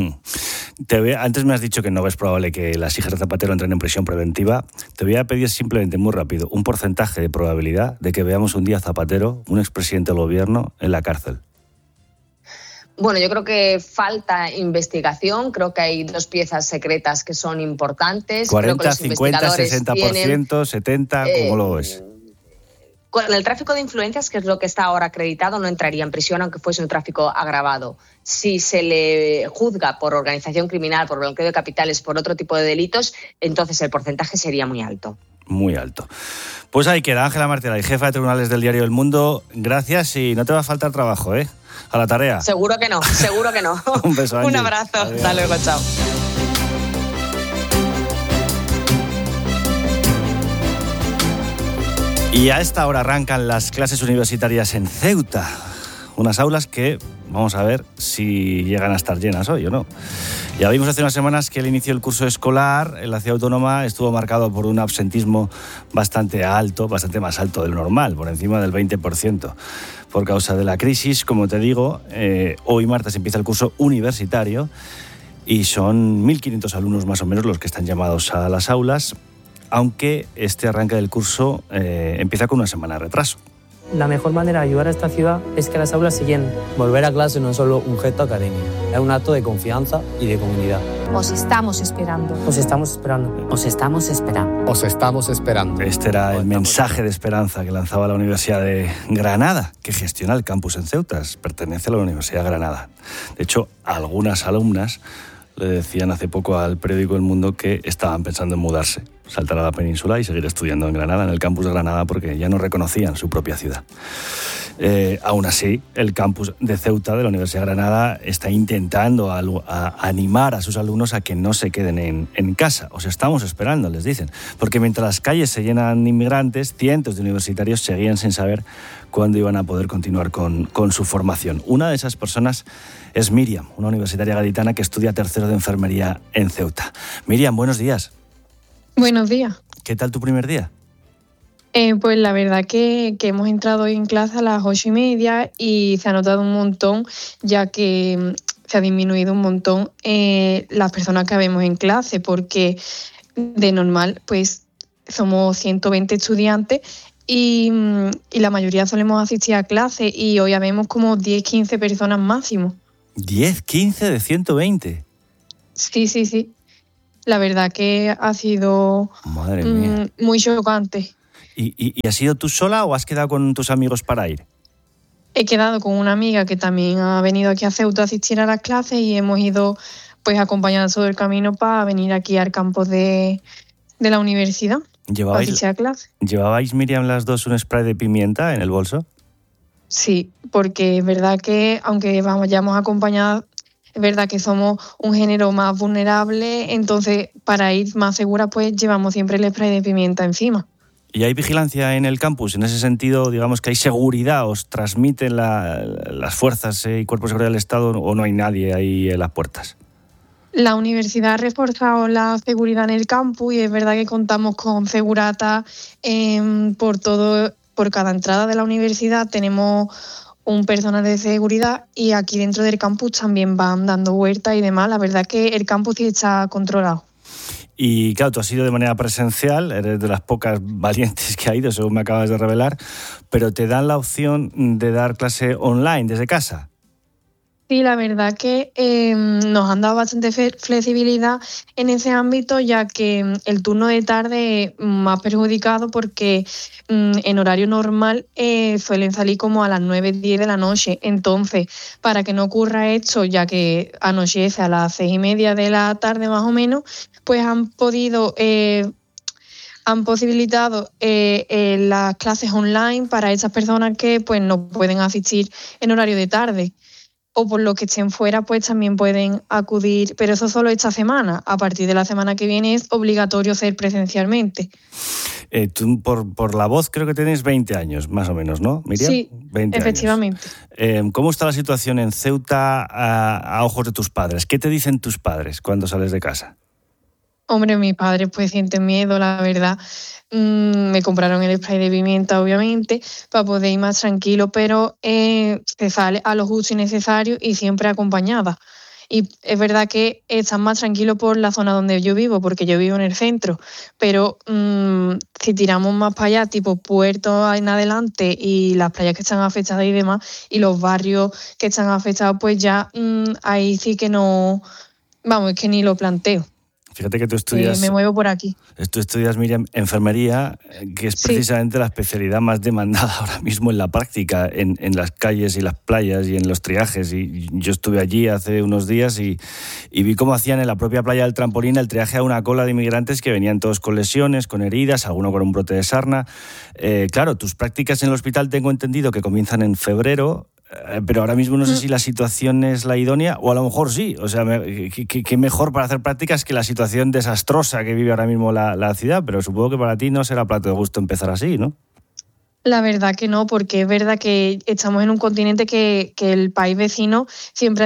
Antes me has dicho que no ves probable que las hijas de Zapatero entren en prisión preventiva. Te voy a pedir simplemente, muy rápido, un porcentaje de probabilidad de que veamos un día a Zapatero, un expresidente del gobierno, en la cárcel. Bueno, yo creo que falta investigación. Creo que hay 2 piezas secretas que son importantes. 40, creo que los 50, 60%, 70%, ¿cómo lo ves? Con el tráfico de influencias, que es lo que está ahora acreditado, no entraría en prisión aunque fuese un tráfico agravado. Si se le juzga por organización criminal, por blanqueo de capitales, por otro tipo de delitos, entonces el porcentaje sería muy alto. Muy alto. Pues ahí queda Ángela Martínez, jefa de tribunales del diario El Mundo. Gracias y no te va a faltar trabajo, ¿eh? A la tarea. Seguro que no, seguro que no. Un beso, Angie. Un abrazo. Adiós. Hasta luego, chao. Y a esta hora arrancan las clases universitarias en Ceuta. Unas aulas que vamos a ver si llegan a estar llenas hoy o no. Ya vimos hace unas semanas que el inicio del curso escolar en la ciudad autónoma estuvo marcado por un absentismo bastante alto, bastante más alto del normal, por encima del 20%. Por causa de la crisis, como te digo, hoy martes empieza el curso universitario y son 1.500 alumnos más o menos los que están llamados a las aulas, aunque este arranque del curso empieza con una semana de retraso. La mejor manera de ayudar a esta ciudad es que las aulas se llenen. Volver a clase no es solo un gesto académico, es un acto de confianza y de comunidad. Os estamos esperando. Os estamos esperando. Os estamos esperando. Os estamos esperando. Este era el mensaje de esperanza que lanzaba la Universidad de Granada, que gestiona el campus en Ceuta. Pertenece a la Universidad de Granada. De hecho, algunas alumnas le decían hace poco al periódico El Mundo que estaban pensando en mudarse, saltar a la península y seguir estudiando en Granada, en el campus de Granada, porque ya no reconocían su propia ciudad. Aún así, el campus de Ceuta de la Universidad de Granada está intentando a animar a sus alumnos a que no se queden en casa. Os estamos esperando, les dicen. Porque mientras las calles se llenan de inmigrantes, cientos de universitarios seguían sin saber cuándo iban a poder continuar con su formación. Una de esas personas es Miriam, una universitaria gaditana que estudia tercero de enfermería en Ceuta. Miriam, buenos días. Buenos días. ¿Qué tal tu primer día? Pues la verdad que hemos entrado hoy en clase a las 8:30 y se ha notado un montón, ya que se ha disminuido un montón las personas que vemos en clase, porque de normal pues somos 120 estudiantes y la mayoría solemos asistir a clase y hoy habemos como 10-15 personas máximo. ¿10-15 de 120? Sí. La verdad que ha sido Madre mía. Muy chocante. ¿Y has ido tú sola o has quedado con tus amigos para ir? He quedado con una amiga que también ha venido aquí a Ceuta a asistir a las clases y hemos ido pues acompañando todo el camino para venir aquí al campus de la universidad a asistir a clase. ¿Llevabais, Miriam, las dos un spray de pimienta en el bolso? Sí, porque es verdad que aunque vayamos acompañadas, es verdad que somos un género más vulnerable, entonces para ir más segura pues llevamos siempre el spray de pimienta encima. ¿Y hay vigilancia en el campus? En ese sentido, digamos que hay seguridad, ¿os transmiten las fuerzas y cuerpos de seguridad del Estado o no hay nadie ahí en las puertas? La universidad ha reforzado la seguridad en el campus y es verdad que contamos con segurata por cada entrada de la universidad tenemos un personal de seguridad y aquí dentro del campus también van dando vueltas y demás. La verdad que el campus sí está controlado. Y claro, tú has ido de manera presencial, eres de las pocas valientes que ha ido, según me acabas de revelar, pero te dan la opción de dar clase online desde casa. Sí, la verdad que nos han dado bastante flexibilidad en ese ámbito, ya que el turno de tarde es más perjudicado porque en horario normal suelen salir como a las 9-10 de la noche. Entonces, para que no ocurra esto, ya que anochece a las 6:30 de la tarde más o menos, pues han posibilitado las clases online para esas personas que pues no pueden asistir en horario de tarde. O por lo que estén fuera, pues también pueden acudir, pero eso solo esta semana. A partir de la semana que viene es obligatorio ser presencialmente. Tú por la voz creo que tienes 20 años, más o menos, ¿no, Miriam? Sí, 20 efectivamente. Años. ¿Cómo está la situación en Ceuta a ojos de tus padres? ¿Qué te dicen tus padres cuando sales de casa? Hombre, mis padres pues sienten miedo, la verdad. Me compraron el spray de pimienta, obviamente, para poder ir más tranquilo, pero se sale a lo justo y necesario y siempre acompañada. Y es verdad que están más tranquilos por la zona donde yo vivo, porque yo vivo en el centro, pero si tiramos más para allá, tipo Puerto en adelante y las playas que están afectadas y demás, y los barrios que están afectados, pues ya ahí sí que no, es que ni lo planteo. Fíjate que tú estudias... me muevo por aquí. Tú estudias, Miriam, enfermería, que es precisamente la especialidad más demandada ahora mismo en la práctica, en las calles y las playas y en los triajes. Y yo estuve allí hace unos días y vi cómo hacían en la propia playa del Trampolín el triaje a una cola de inmigrantes que venían todos con lesiones, con heridas, alguno con un brote de sarna. Claro, tus prácticas en el hospital tengo entendido que comienzan en febrero, pero ahora mismo no sé si la situación es la idónea o a lo mejor sí. O sea, qué mejor para hacer prácticas que la situación desastrosa que vive ahora mismo la ciudad, pero supongo que para ti no será plato de gusto empezar así, ¿no? La verdad que no, porque es verdad que estamos en un continente que el país vecino siempre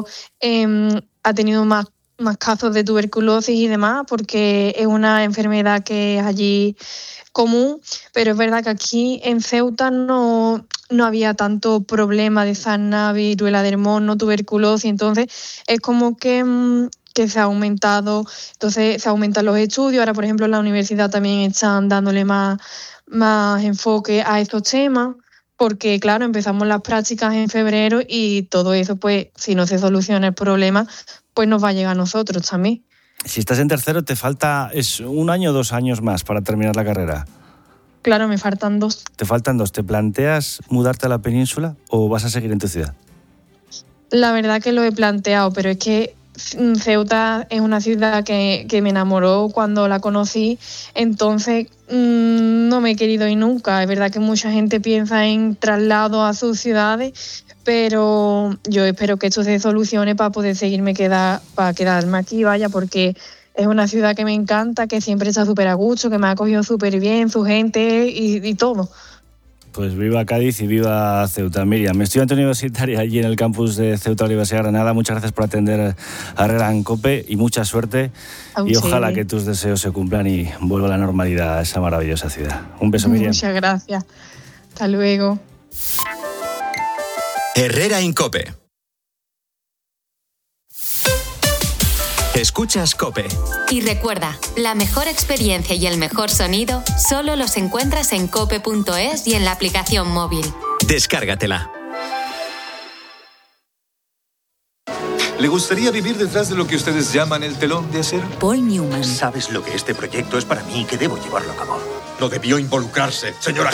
ha tenido más casos de tuberculosis y demás, porque es una enfermedad que es allí común, pero es verdad que aquí en Ceuta no había tanto problema de sarna, viruela del mono, tuberculosis, entonces es como que se ha aumentado, entonces se aumentan los estudios. Ahora, por ejemplo, en la universidad también están dándole más enfoque a estos temas, porque claro, empezamos las prácticas en febrero y todo eso, pues si no se soluciona el problema, pues nos va a llegar a nosotros también. Si estás en tercero, te falta 1 año o 2 años más para terminar la carrera. Claro, me faltan 2. Te faltan 2. ¿Te planteas mudarte a la península o vas a seguir en tu ciudad? La verdad que lo he planteado, pero es que Ceuta es una ciudad que me enamoró cuando la conocí, entonces no me he querido ir nunca. Es verdad que mucha gente piensa en traslado a sus ciudades, pero yo espero que esto se solucione para poder para quedarme aquí, vaya, porque es una ciudad que me encanta, que siempre está súper a gusto, que me ha acogido súper bien, su gente y todo. Pues viva Cádiz y viva Ceuta. Miriam, estudiante universitaria allí en el campus de Ceuta, Universidad de Granada. Muchas gracias por atender a Herrera en COPE y mucha suerte. Y ojalá que tus deseos se cumplan y vuelva a la normalidad a esa maravillosa ciudad. Un beso, Miriam. Muchas gracias. Hasta luego. Herrera en COPE. Escuchas COPE. Y recuerda, la mejor experiencia y el mejor sonido solo los encuentras en cope.es y en la aplicación móvil. Descárgatela. ¿Le gustaría vivir detrás de lo que ustedes llaman el telón de acero? Paul Newman. ¿Sabes lo que este proyecto es para mí y que debo llevarlo a cabo? No debió involucrarse, señora